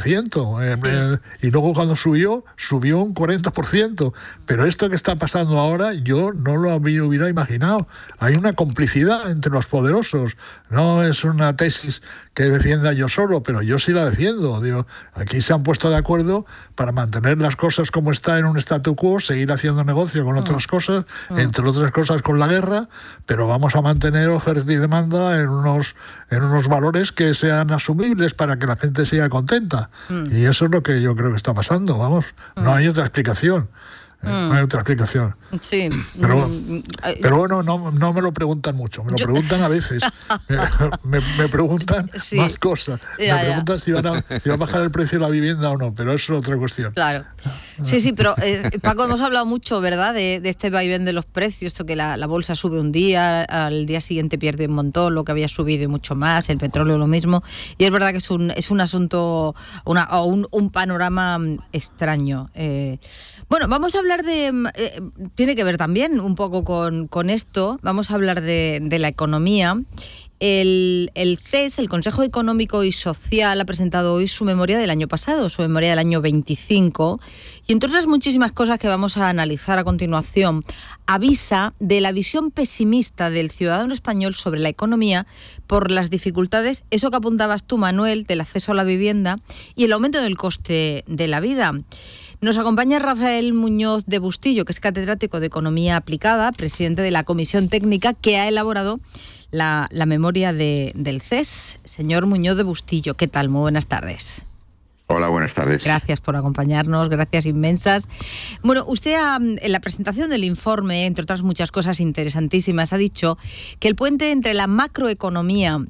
Speaker 14: 20%, y luego cuando subió un 40%, pero esto que está pasando ahora yo no lo hubiera imaginado. Hay una complicidad entre los poderosos, no es una tesis que defienda yo solo, pero yo sí la defiendo. Digo, aquí se han puesto de acuerdo para mantener las cosas como está en un statu quo, seguir haciendo negocio con otras cosas, entre otras cosas con la guerra, pero vamos a mantener oferta y demanda en unos valores que sean asumibles para que la gente siga contenta. Y eso es lo que yo creo que está pasando, vamos. No hay otra explicación. No hay otra explicación.
Speaker 3: Sí.
Speaker 14: Pero bueno, no me lo preguntan mucho, me lo preguntan a veces. me preguntan más cosas. Me preguntan si va a bajar el precio de la vivienda o no, pero eso es otra cuestión.
Speaker 3: Claro. Sí, pero Paco, hemos hablado mucho, ¿verdad?, de este vaivén de los precios, esto que la bolsa sube un día, al día siguiente pierde un montón, lo que había subido y mucho más, el petróleo lo mismo, y es verdad que es un asunto, un panorama extraño. Bueno, vamos a hablar tiene que ver también un poco con esto, vamos a hablar de la economía. El CES, el Consejo Económico y Social, ha presentado hoy su memoria del año pasado, su memoria del año 25, y entre otras muchísimas cosas que vamos a analizar a continuación, avisa de la visión pesimista del ciudadano español sobre la economía por las dificultades, eso que apuntabas tú, Manuel, del acceso a la vivienda y el aumento del coste de la vida. Nos acompaña Rafael Muñoz de Bustillo, que es catedrático de Economía Aplicada, presidente de la Comisión Técnica que ha elaborado la memoria del CES. Señor Muñoz de Bustillo, ¿qué tal? Muy buenas tardes.
Speaker 15: Hola, buenas tardes.
Speaker 3: Gracias por acompañarnos, gracias inmensas. Bueno, usted en la presentación del informe, entre otras muchas cosas interesantísimas, ha dicho que el puente entre la macroeconomía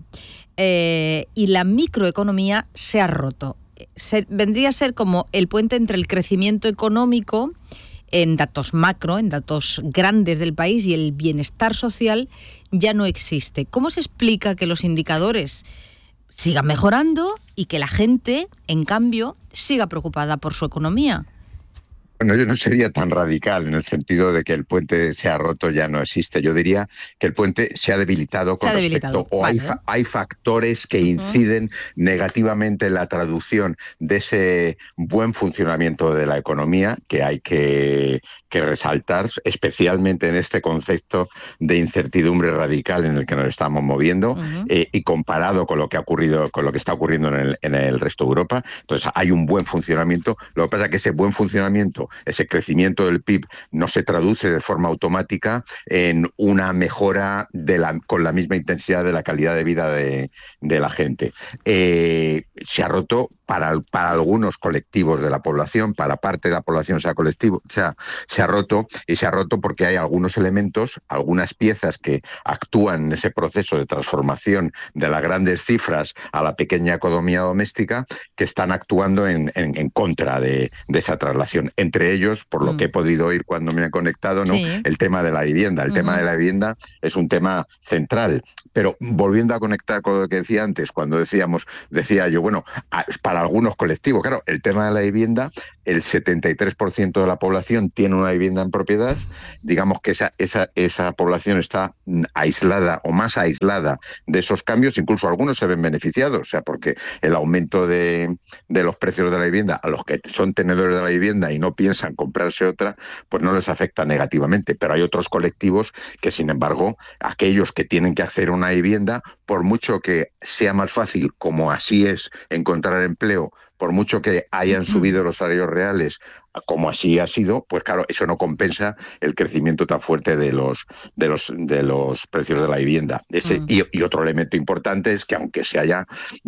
Speaker 3: y la microeconomía se ha roto. Vendría a ser como el puente entre el crecimiento económico en datos macro, en datos grandes del país, y el bienestar social ya no existe. ¿Cómo se explica que los indicadores sigan mejorando y que la gente, en cambio, siga preocupada por su economía?
Speaker 15: Bueno, yo no sería tan radical en el sentido de que el puente se ha roto, ya no existe. Yo diría que el puente se ha debilitado o hay factores que inciden negativamente en la traducción de ese buen funcionamiento de la economía que hay que resaltar, especialmente en este concepto de incertidumbre radical en el que nos estamos moviendo y comparado con lo que ha ocurrido, con lo que está ocurriendo en el resto de Europa. Entonces hay un buen funcionamiento. Lo que pasa es que ese buen funcionamiento tanto ese crecimiento del PIB no se traduce de forma automática en una mejora con la misma intensidad de la calidad de vida de la gente. Se ha roto para algunos colectivos de la población, para parte de la población se ha roto, y se ha roto porque hay algunos elementos, algunas piezas que actúan en ese proceso de transformación de las grandes cifras a la pequeña economía doméstica, que están actuando en contra de esa traslación. Entre ellos, por lo que he podido oír cuando me han conectado, ¿no? Sí. El tema de la vivienda. El tema de la vivienda es un tema central. Pero volviendo a conectar con lo que decía antes, cuando decía yo, bueno, para algunos colectivos, claro, el tema de la vivienda, el 73% de la población tiene una vivienda en propiedad, digamos que esa población está aislada o más aislada de esos cambios, incluso algunos se ven beneficiados, o sea, porque el aumento de los precios de la vivienda a los que son tenedores de la vivienda y no piensan comprarse otra, pues no les afecta negativamente, pero hay otros colectivos que, sin embargo, aquellos que tienen que acceder a una vivienda, por mucho que sea más fácil, como así es, encontrar empleo, por mucho que hayan subido los salarios reales, como así ha sido, pues claro, eso no compensa el crecimiento tan fuerte de los precios de la vivienda. Y otro elemento importante es que, aunque se haya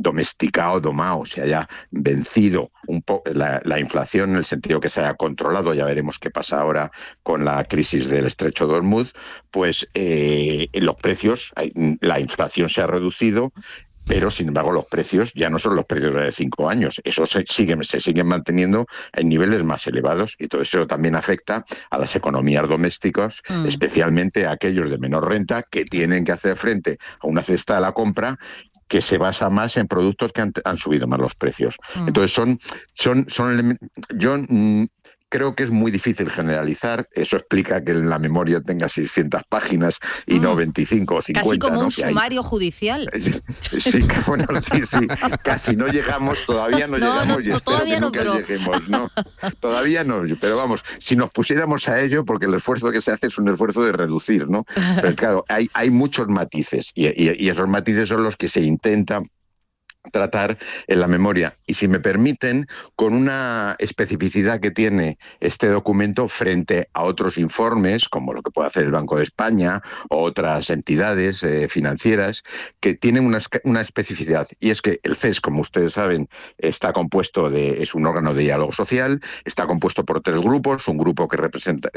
Speaker 15: domado, se haya vencido un poco la inflación, en el sentido que se haya controlado, ya veremos qué pasa ahora con la crisis del Estrecho de Hormuz, pues los precios, la inflación se ha reducido, pero sin embargo los precios ya no son los precios de 5 años, eso se siguen manteniendo en niveles más elevados, y todo eso también afecta a las economías domésticas, especialmente a aquellos de menor renta que tienen que hacer frente a una cesta de la compra que se basa más en productos que han subido más los precios. Entonces son elementos. Yo creo que es muy difícil generalizar. Eso explica que la memoria tenga 600 páginas y no 25 o 50.
Speaker 3: Casi como
Speaker 15: un
Speaker 3: sumario judicial.
Speaker 15: Sí, bueno, sí, casi no llegamos, todavía no llegamos, y espero que nunca lleguemos, ¿no? Todavía no, pero vamos, si nos pusiéramos a ello, porque el esfuerzo que se hace es un esfuerzo de reducir, ¿no? Pero claro, hay muchos matices, y esos matices son los que se intentan tratar en la memoria, y si me permiten, con una especificidad que tiene este documento frente a otros informes, como lo que puede hacer el Banco de España o otras entidades financieras, que tienen una especificidad, y es que el CES, como ustedes saben, está compuesto es un órgano de diálogo social, está compuesto por 3 grupos, un grupo que representa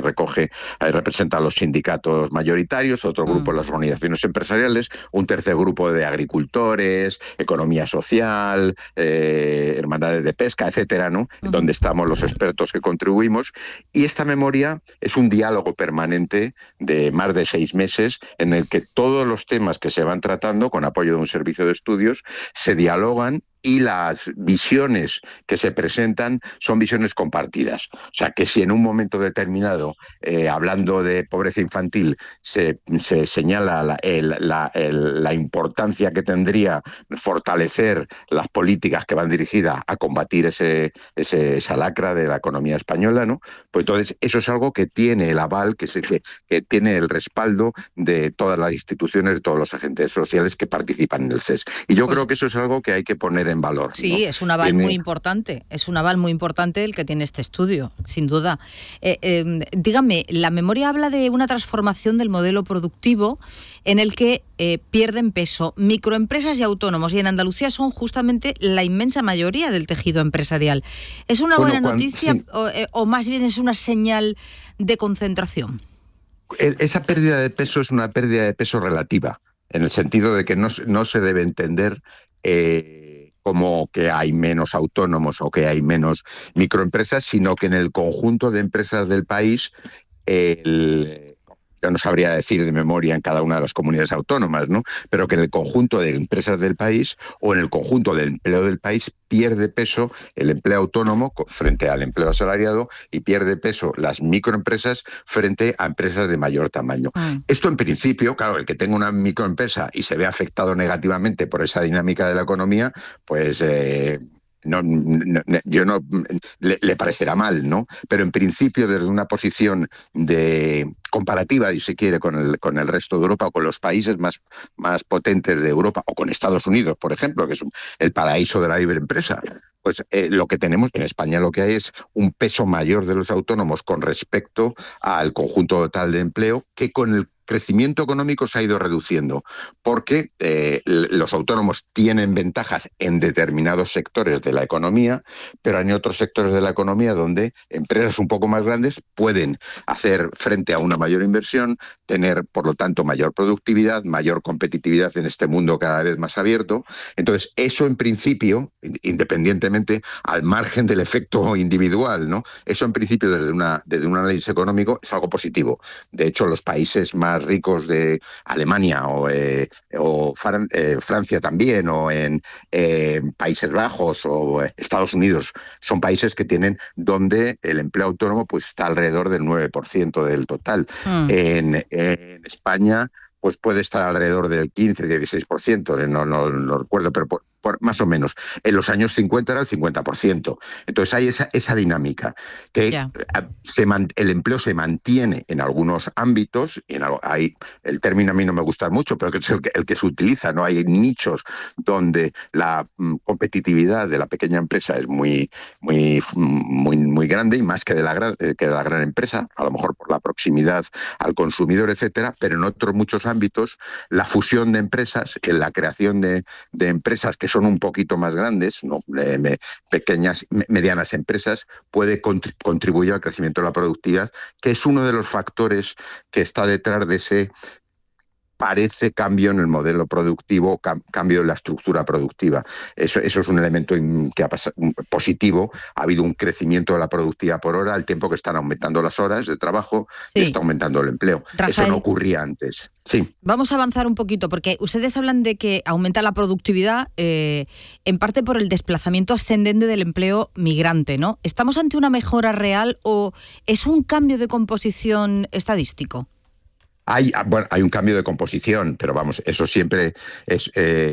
Speaker 15: a los sindicatos mayoritarios, otro grupo las organizaciones empresariales, un tercer grupo de agricultores, economía social, hermandades de pesca, etcétera, ¿no? Donde estamos los expertos que contribuimos. Y esta memoria es un diálogo permanente de más de 6 meses, en el que todos los temas que se van tratando, con apoyo de un servicio de estudios, se dialogan, y las visiones que se presentan son visiones compartidas. O sea, que si en un momento determinado, hablando de pobreza infantil, se señala la importancia que tendría fortalecer las políticas que van dirigidas a combatir esa lacra de la economía española, ¿no? Pues entonces eso es algo que tiene el aval, que tiene el respaldo de todas las instituciones, de todos los agentes sociales que participan en el CES. Y yo creo que eso es algo que hay que poner en valor.
Speaker 3: Sí,
Speaker 15: ¿no?
Speaker 3: Es un aval muy importante. Es un aval muy importante el que tiene este estudio, sin duda. Dígame, la memoria habla de una transformación del modelo productivo en el que pierden peso microempresas y autónomos, y en Andalucía son justamente la inmensa mayoría del tejido empresarial. ¿Es una buena noticia o más bien es una señal de concentración?
Speaker 15: Esa pérdida de peso es una pérdida de peso relativa, en el sentido de que no se debe entender como que hay menos autónomos o que hay menos microempresas, sino que en el conjunto de empresas del país, yo no sabría decir de memoria en cada una de las comunidades autónomas, ¿no? Pero que en el conjunto de empresas del país o en el conjunto del empleo del país pierde peso el empleo autónomo frente al empleo asalariado, y pierde peso las microempresas frente a empresas de mayor tamaño. Esto, en principio, claro, el que tenga una microempresa y se ve afectado negativamente por esa dinámica de la economía, pues le parecerá mal, ¿no? Pero en principio, desde una posición de comparativa, y si quiere, con el resto de Europa, o con los países más potentes de Europa, o con Estados Unidos, por ejemplo, que es el paraíso de la libre empresa, pues lo que tenemos en España, lo que hay es un peso mayor de los autónomos con respecto al conjunto total de empleo, que con el crecimiento económico se ha ido reduciendo, porque los autónomos tienen ventajas en determinados sectores de la economía, pero hay otros sectores de la economía donde empresas un poco más grandes pueden hacer frente a una mayor inversión, tener, por lo tanto, mayor productividad, mayor competitividad en este mundo cada vez más abierto. Entonces, eso en principio, independientemente, al margen del efecto individual, ¿no? Eso en principio desde un análisis económico es algo positivo. De hecho, los países más ricos de Alemania o Francia también, o en Países Bajos o Estados Unidos, son países que tienen donde el empleo autónomo pues está alrededor del 9% del total. En España pues puede estar alrededor del 15-16%, no recuerdo, pero por más o menos. En los años 50 era el 50%. Entonces hay esa dinámica, que el empleo se mantiene en algunos ámbitos, el término a mí no me gusta mucho, pero que es el que se utiliza, ¿no? Hay nichos donde la competitividad de la pequeña empresa es muy grande, y más que de la gran empresa, a lo mejor por la proximidad al consumidor, etcétera, pero en muchos ámbitos la fusión de empresas, la creación de empresas que son un poquito más grandes, ¿no? Pequeñas, medianas empresas, puede contribuir al crecimiento de la productividad, que es uno de los factores que está detrás de ese parece cambio en el modelo productivo, cambio en la estructura productiva. Eso es un elemento que ha pasado positivo. Ha habido un crecimiento de la productividad por hora, al tiempo que están aumentando las horas de trabajo y está aumentando el empleo.
Speaker 3: Rafael,
Speaker 15: eso no ocurría antes. Sí.
Speaker 3: Vamos a avanzar un poquito, porque ustedes hablan de que aumenta la productividad en parte por el desplazamiento ascendente del empleo migrante, ¿no? ¿Estamos ante una mejora real o es un cambio de composición estadístico?
Speaker 15: Hay un cambio de composición, pero vamos, eso siempre es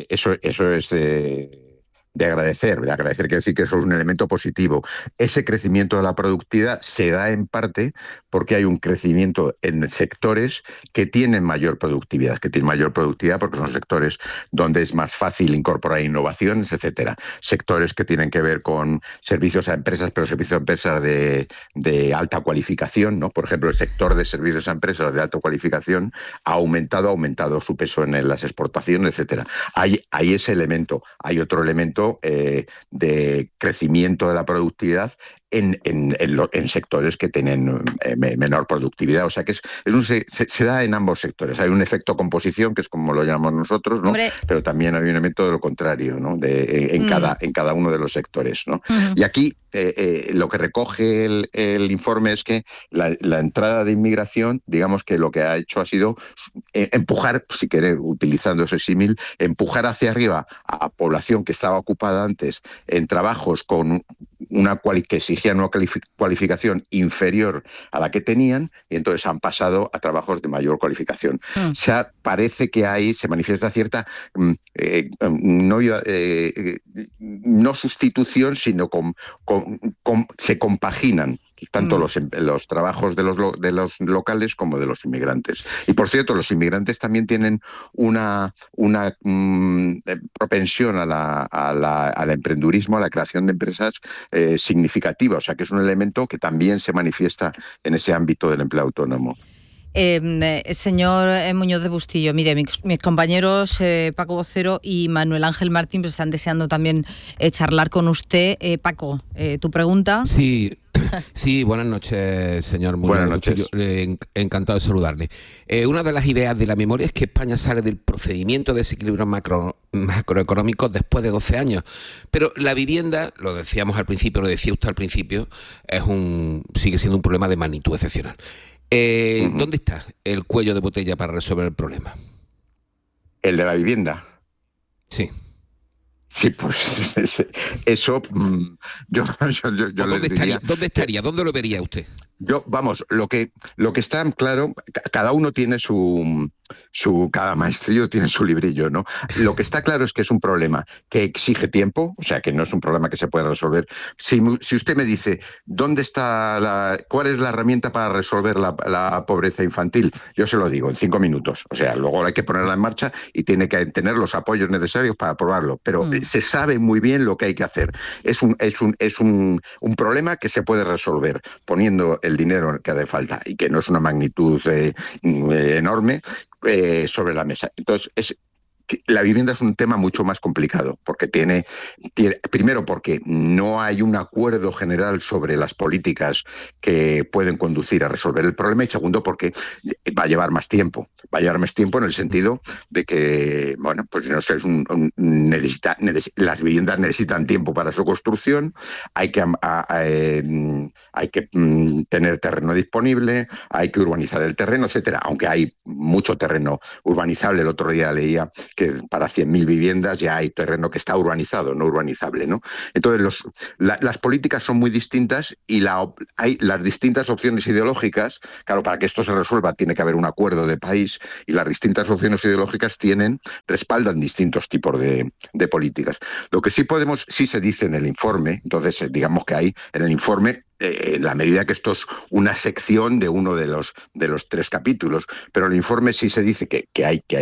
Speaker 15: de agradecer. Quiere decir que eso es un elemento positivo. Ese crecimiento de la productividad se da en parte porque hay un crecimiento en sectores que tienen mayor productividad, porque son sectores donde es más fácil incorporar innovaciones, etcétera. Sectores que tienen que ver con servicios a empresas, pero servicios a empresas de alta cualificación, ¿no? Por ejemplo, el sector de servicios a empresas de alta cualificación ha aumentado su peso en las exportaciones, etcétera. Hay ese elemento. Hay otro elemento de crecimiento de la productividad en sectores que tienen menor productividad. O sea que se da en ambos sectores. Hay un efecto composición, que es como lo llamamos nosotros, ¿no? Pero también hay un elemento de lo contrario, ¿no? En cada uno de los sectores, ¿no? Y aquí lo que recoge el informe es que la entrada de inmigración, digamos que lo que ha hecho ha sido empujar, si queréis, utilizando ese símil, empujar hacia arriba a población que estaba ocupada antes en trabajos con que exigían una cualificación inferior a la que tenían, y entonces han pasado a trabajos de mayor cualificación. O sea, parece que ahí se manifiesta cierta no sustitución, sino se compaginan tanto los trabajos de los locales como de los inmigrantes. Y por cierto, los inmigrantes también tienen una propensión al emprendurismo, a la creación de empresas significativa. O sea que es un elemento que también se manifiesta en ese ámbito del empleo autónomo.
Speaker 3: Señor Muñoz de Bustillo, mire, mis compañeros Paco Vocero y Manuel Ángel Martín pues están deseando también charlar con usted. Paco, ¿tu pregunta?
Speaker 13: Sí, buenas noches, señor Muñoz.
Speaker 15: Buenas noches.
Speaker 13: Encantado de saludarle. Una de las ideas de la memoria es que España sale del procedimiento de desequilibrio macroeconómico después de 12 años. Pero la vivienda, lo decíamos al principio, lo decía usted al principio, sigue siendo un problema de magnitud excepcional. ¿Dónde está el cuello de botella para resolver el problema?
Speaker 15: ¿El de la vivienda?
Speaker 13: Sí.
Speaker 15: Sí, pues eso yo
Speaker 13: ¿Dónde
Speaker 15: diría,
Speaker 13: ¿Dónde estaría? ¿Dónde lo vería usted?
Speaker 15: Lo que está claro, cada uno tiene su cada maestrillo tiene su librillo, ¿no? Lo que está claro es que es un problema que exige tiempo, o sea, que no es un problema que se pueda resolver. Si usted me dice, ¿cuál es la herramienta para resolver la pobreza infantil? Yo se lo digo, en 5 minutos. O sea, luego hay que ponerla en marcha y tiene que tener los apoyos necesarios para aprobarlo. Pero se sabe muy bien lo que hay que hacer. Es un problema que se puede resolver poniendo el dinero que hace falta y que no es una magnitud enorme, sobre la mesa. Entonces, la vivienda es un tema mucho más complicado, porque primero porque no hay un acuerdo general sobre las políticas que pueden conducir a resolver el problema, y segundo porque va a llevar más tiempo. Va a llevar más tiempo en el sentido de que, bueno, pues no sé, las viviendas necesitan tiempo para su construcción, hay que tener terreno disponible, hay que urbanizar el terreno, etcétera, aunque hay mucho terreno urbanizable. El otro día leía que para 100.000 viviendas ya hay terreno que está urbanizado, no urbanizable, ¿no? Entonces, las políticas son muy distintas y hay las distintas opciones ideológicas. Claro, para que esto se resuelva tiene que haber un acuerdo de país, y las distintas opciones ideológicas respaldan distintos tipos de políticas. Lo que sí se dice en el informe, entonces digamos que hay en el informe, en la medida que esto es una sección de uno de los 3 capítulos, pero en el informe sí se dice que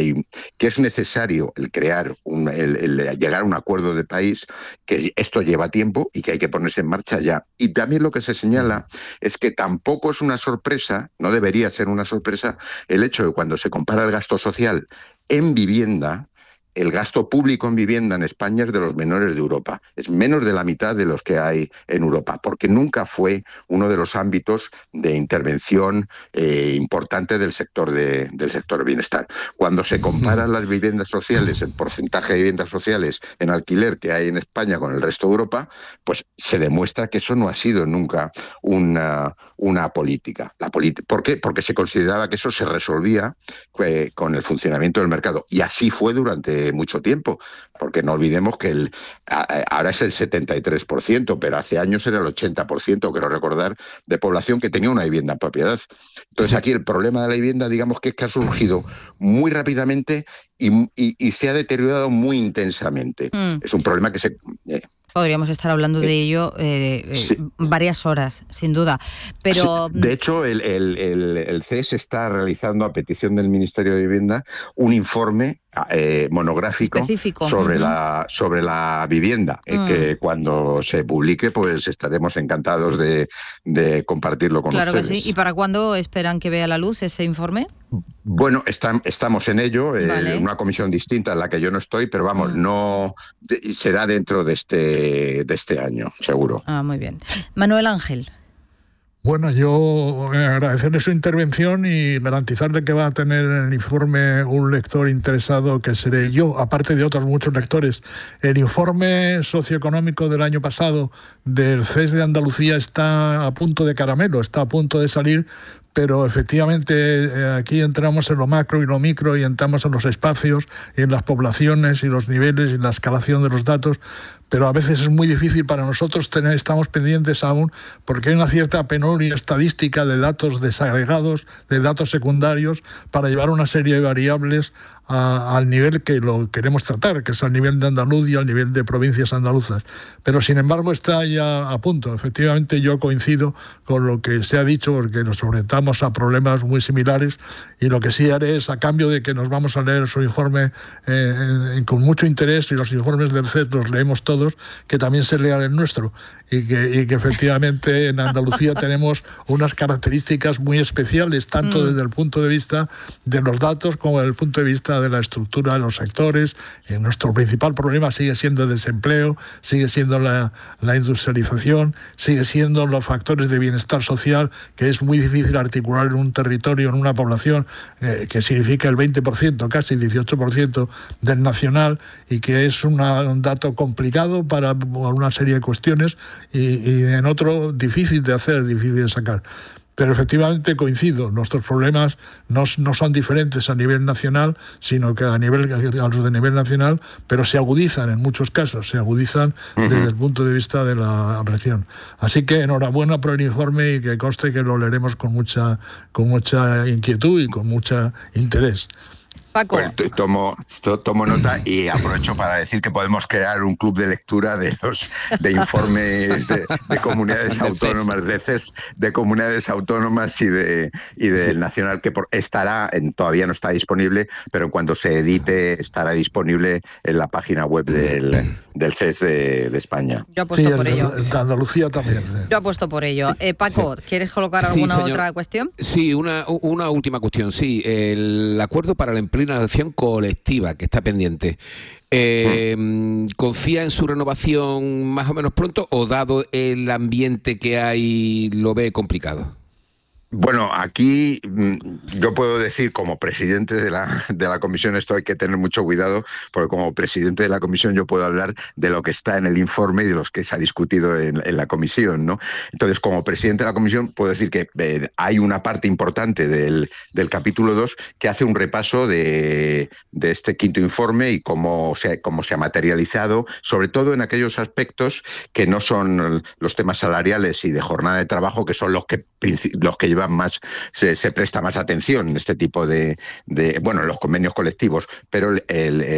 Speaker 15: es necesario el llegar a un acuerdo de país, que esto lleva tiempo y que hay que ponerse en marcha ya. Y también lo que se señala es que tampoco es una sorpresa, no debería ser una sorpresa, el hecho de cuando se compara el gasto social en vivienda, el gasto público en vivienda en España es de los menores de Europa. Es menos de la mitad de los que hay en Europa, porque nunca fue uno de los ámbitos de intervención importante del sector de bienestar. Cuando se comparan las viviendas sociales, el porcentaje de viviendas sociales en alquiler que hay en España con el resto de Europa, pues se demuestra que eso no ha sido nunca una política. ¿Por qué? Porque se consideraba que eso se resolvía con el funcionamiento del mercado. Y así fue durante mucho tiempo, porque no olvidemos que ahora es el 73%, pero hace años era el 80%, quiero recordar, de población que tenía una vivienda en propiedad. Entonces, aquí el problema de la vivienda, digamos que ha surgido muy rápidamente y se ha deteriorado muy intensamente. Es un problema que se...
Speaker 3: Podríamos estar hablando de ello sí, varias horas, sin duda. Pero
Speaker 15: sí, de hecho, el CES está realizando, a petición del Ministerio de Vivienda, un informe monográfico específico sobre la vivienda, que cuando se publique, pues estaremos encantados de compartirlo con ustedes.
Speaker 3: Claro que sí. ¿Y para cuándo esperan que vea la luz ese informe?
Speaker 15: Bueno, estamos en ello, en una comisión distinta en la que yo no estoy, pero vamos, será dentro de este año, seguro.
Speaker 3: Ah, muy bien. Manuel Ángel.
Speaker 14: Bueno, yo agradecerle su intervención y garantizarle que va a tener en el informe un lector interesado, que seré yo, aparte de otros muchos lectores. El informe socioeconómico del año pasado del CES de Andalucía está a punto de caramelo, está a punto de salir, pero efectivamente aquí entramos en lo macro y lo micro, y entramos en los espacios y en las poblaciones y los niveles y la escalación de los datos, pero a veces es muy difícil para nosotros estamos pendientes aún, porque hay una cierta penuria estadística de datos desagregados, de datos secundarios, para llevar una serie de variables al nivel que lo queremos tratar, que es al nivel de Andalucía, al nivel de provincias andaluzas. Pero sin embargo está ya a punto. Efectivamente yo coincido con lo que se ha dicho, porque nos enfrentamos a problemas muy similares, y lo que sí haré es, a cambio de que nos vamos a leer su informe con mucho interés, y los informes del CES los leemos todos, que también se lea el nuestro, y que efectivamente en Andalucía tenemos unas características muy especiales, tanto desde el punto de vista de los datos como desde el punto de vista de la estructura de los sectores. Nuestro principal problema sigue siendo el desempleo, sigue siendo la industrialización, sigue siendo los factores de bienestar social, que es muy difícil articular en un territorio, en una población que significa el 20%, casi 18% del nacional, y que es un dato complicado para una serie de cuestiones, y en otro difícil de hacer, difícil de sacar. Pero efectivamente coincido, nuestros problemas no son diferentes a nivel nacional, sino que a los de nivel nacional, pero se agudizan en muchos casos, desde el punto de vista de la región. Así que enhorabuena por el informe y que conste que lo leeremos con mucha inquietud y con mucho interés.
Speaker 3: Paco.
Speaker 15: Bueno, tomo nota y aprovecho para decir que podemos crear un club de lectura de informes de comunidades autónomas, de comunidades autónomas y del Nacional, que todavía no está disponible, pero en cuanto se edite estará disponible en la página web del CES de España.
Speaker 3: Yo apuesto por ello.
Speaker 14: En Andalucía también.
Speaker 3: Yo apuesto por ello. Paco, ¿quieres colocar alguna otra cuestión?
Speaker 13: Sí, una última cuestión. Sí, el acuerdo para la implementación colectiva que está pendiente. ¿Confía en su renovación más o menos pronto o dado el ambiente que hay lo ve complicado?
Speaker 15: Bueno, aquí yo puedo decir, como presidente de la comisión, esto hay que tener mucho cuidado, porque como presidente de la comisión yo puedo hablar de lo que está en el informe y de los que se ha discutido en la comisión, ¿no? Entonces, como presidente de la comisión, puedo decir que hay una parte importante del capítulo 2 que hace un repaso de este quinto informe y cómo se ha materializado, sobre todo en aquellos aspectos que no son los temas salariales y de jornada de trabajo, que son los que llevan más, se presta más atención en este tipo de los convenios colectivos, pero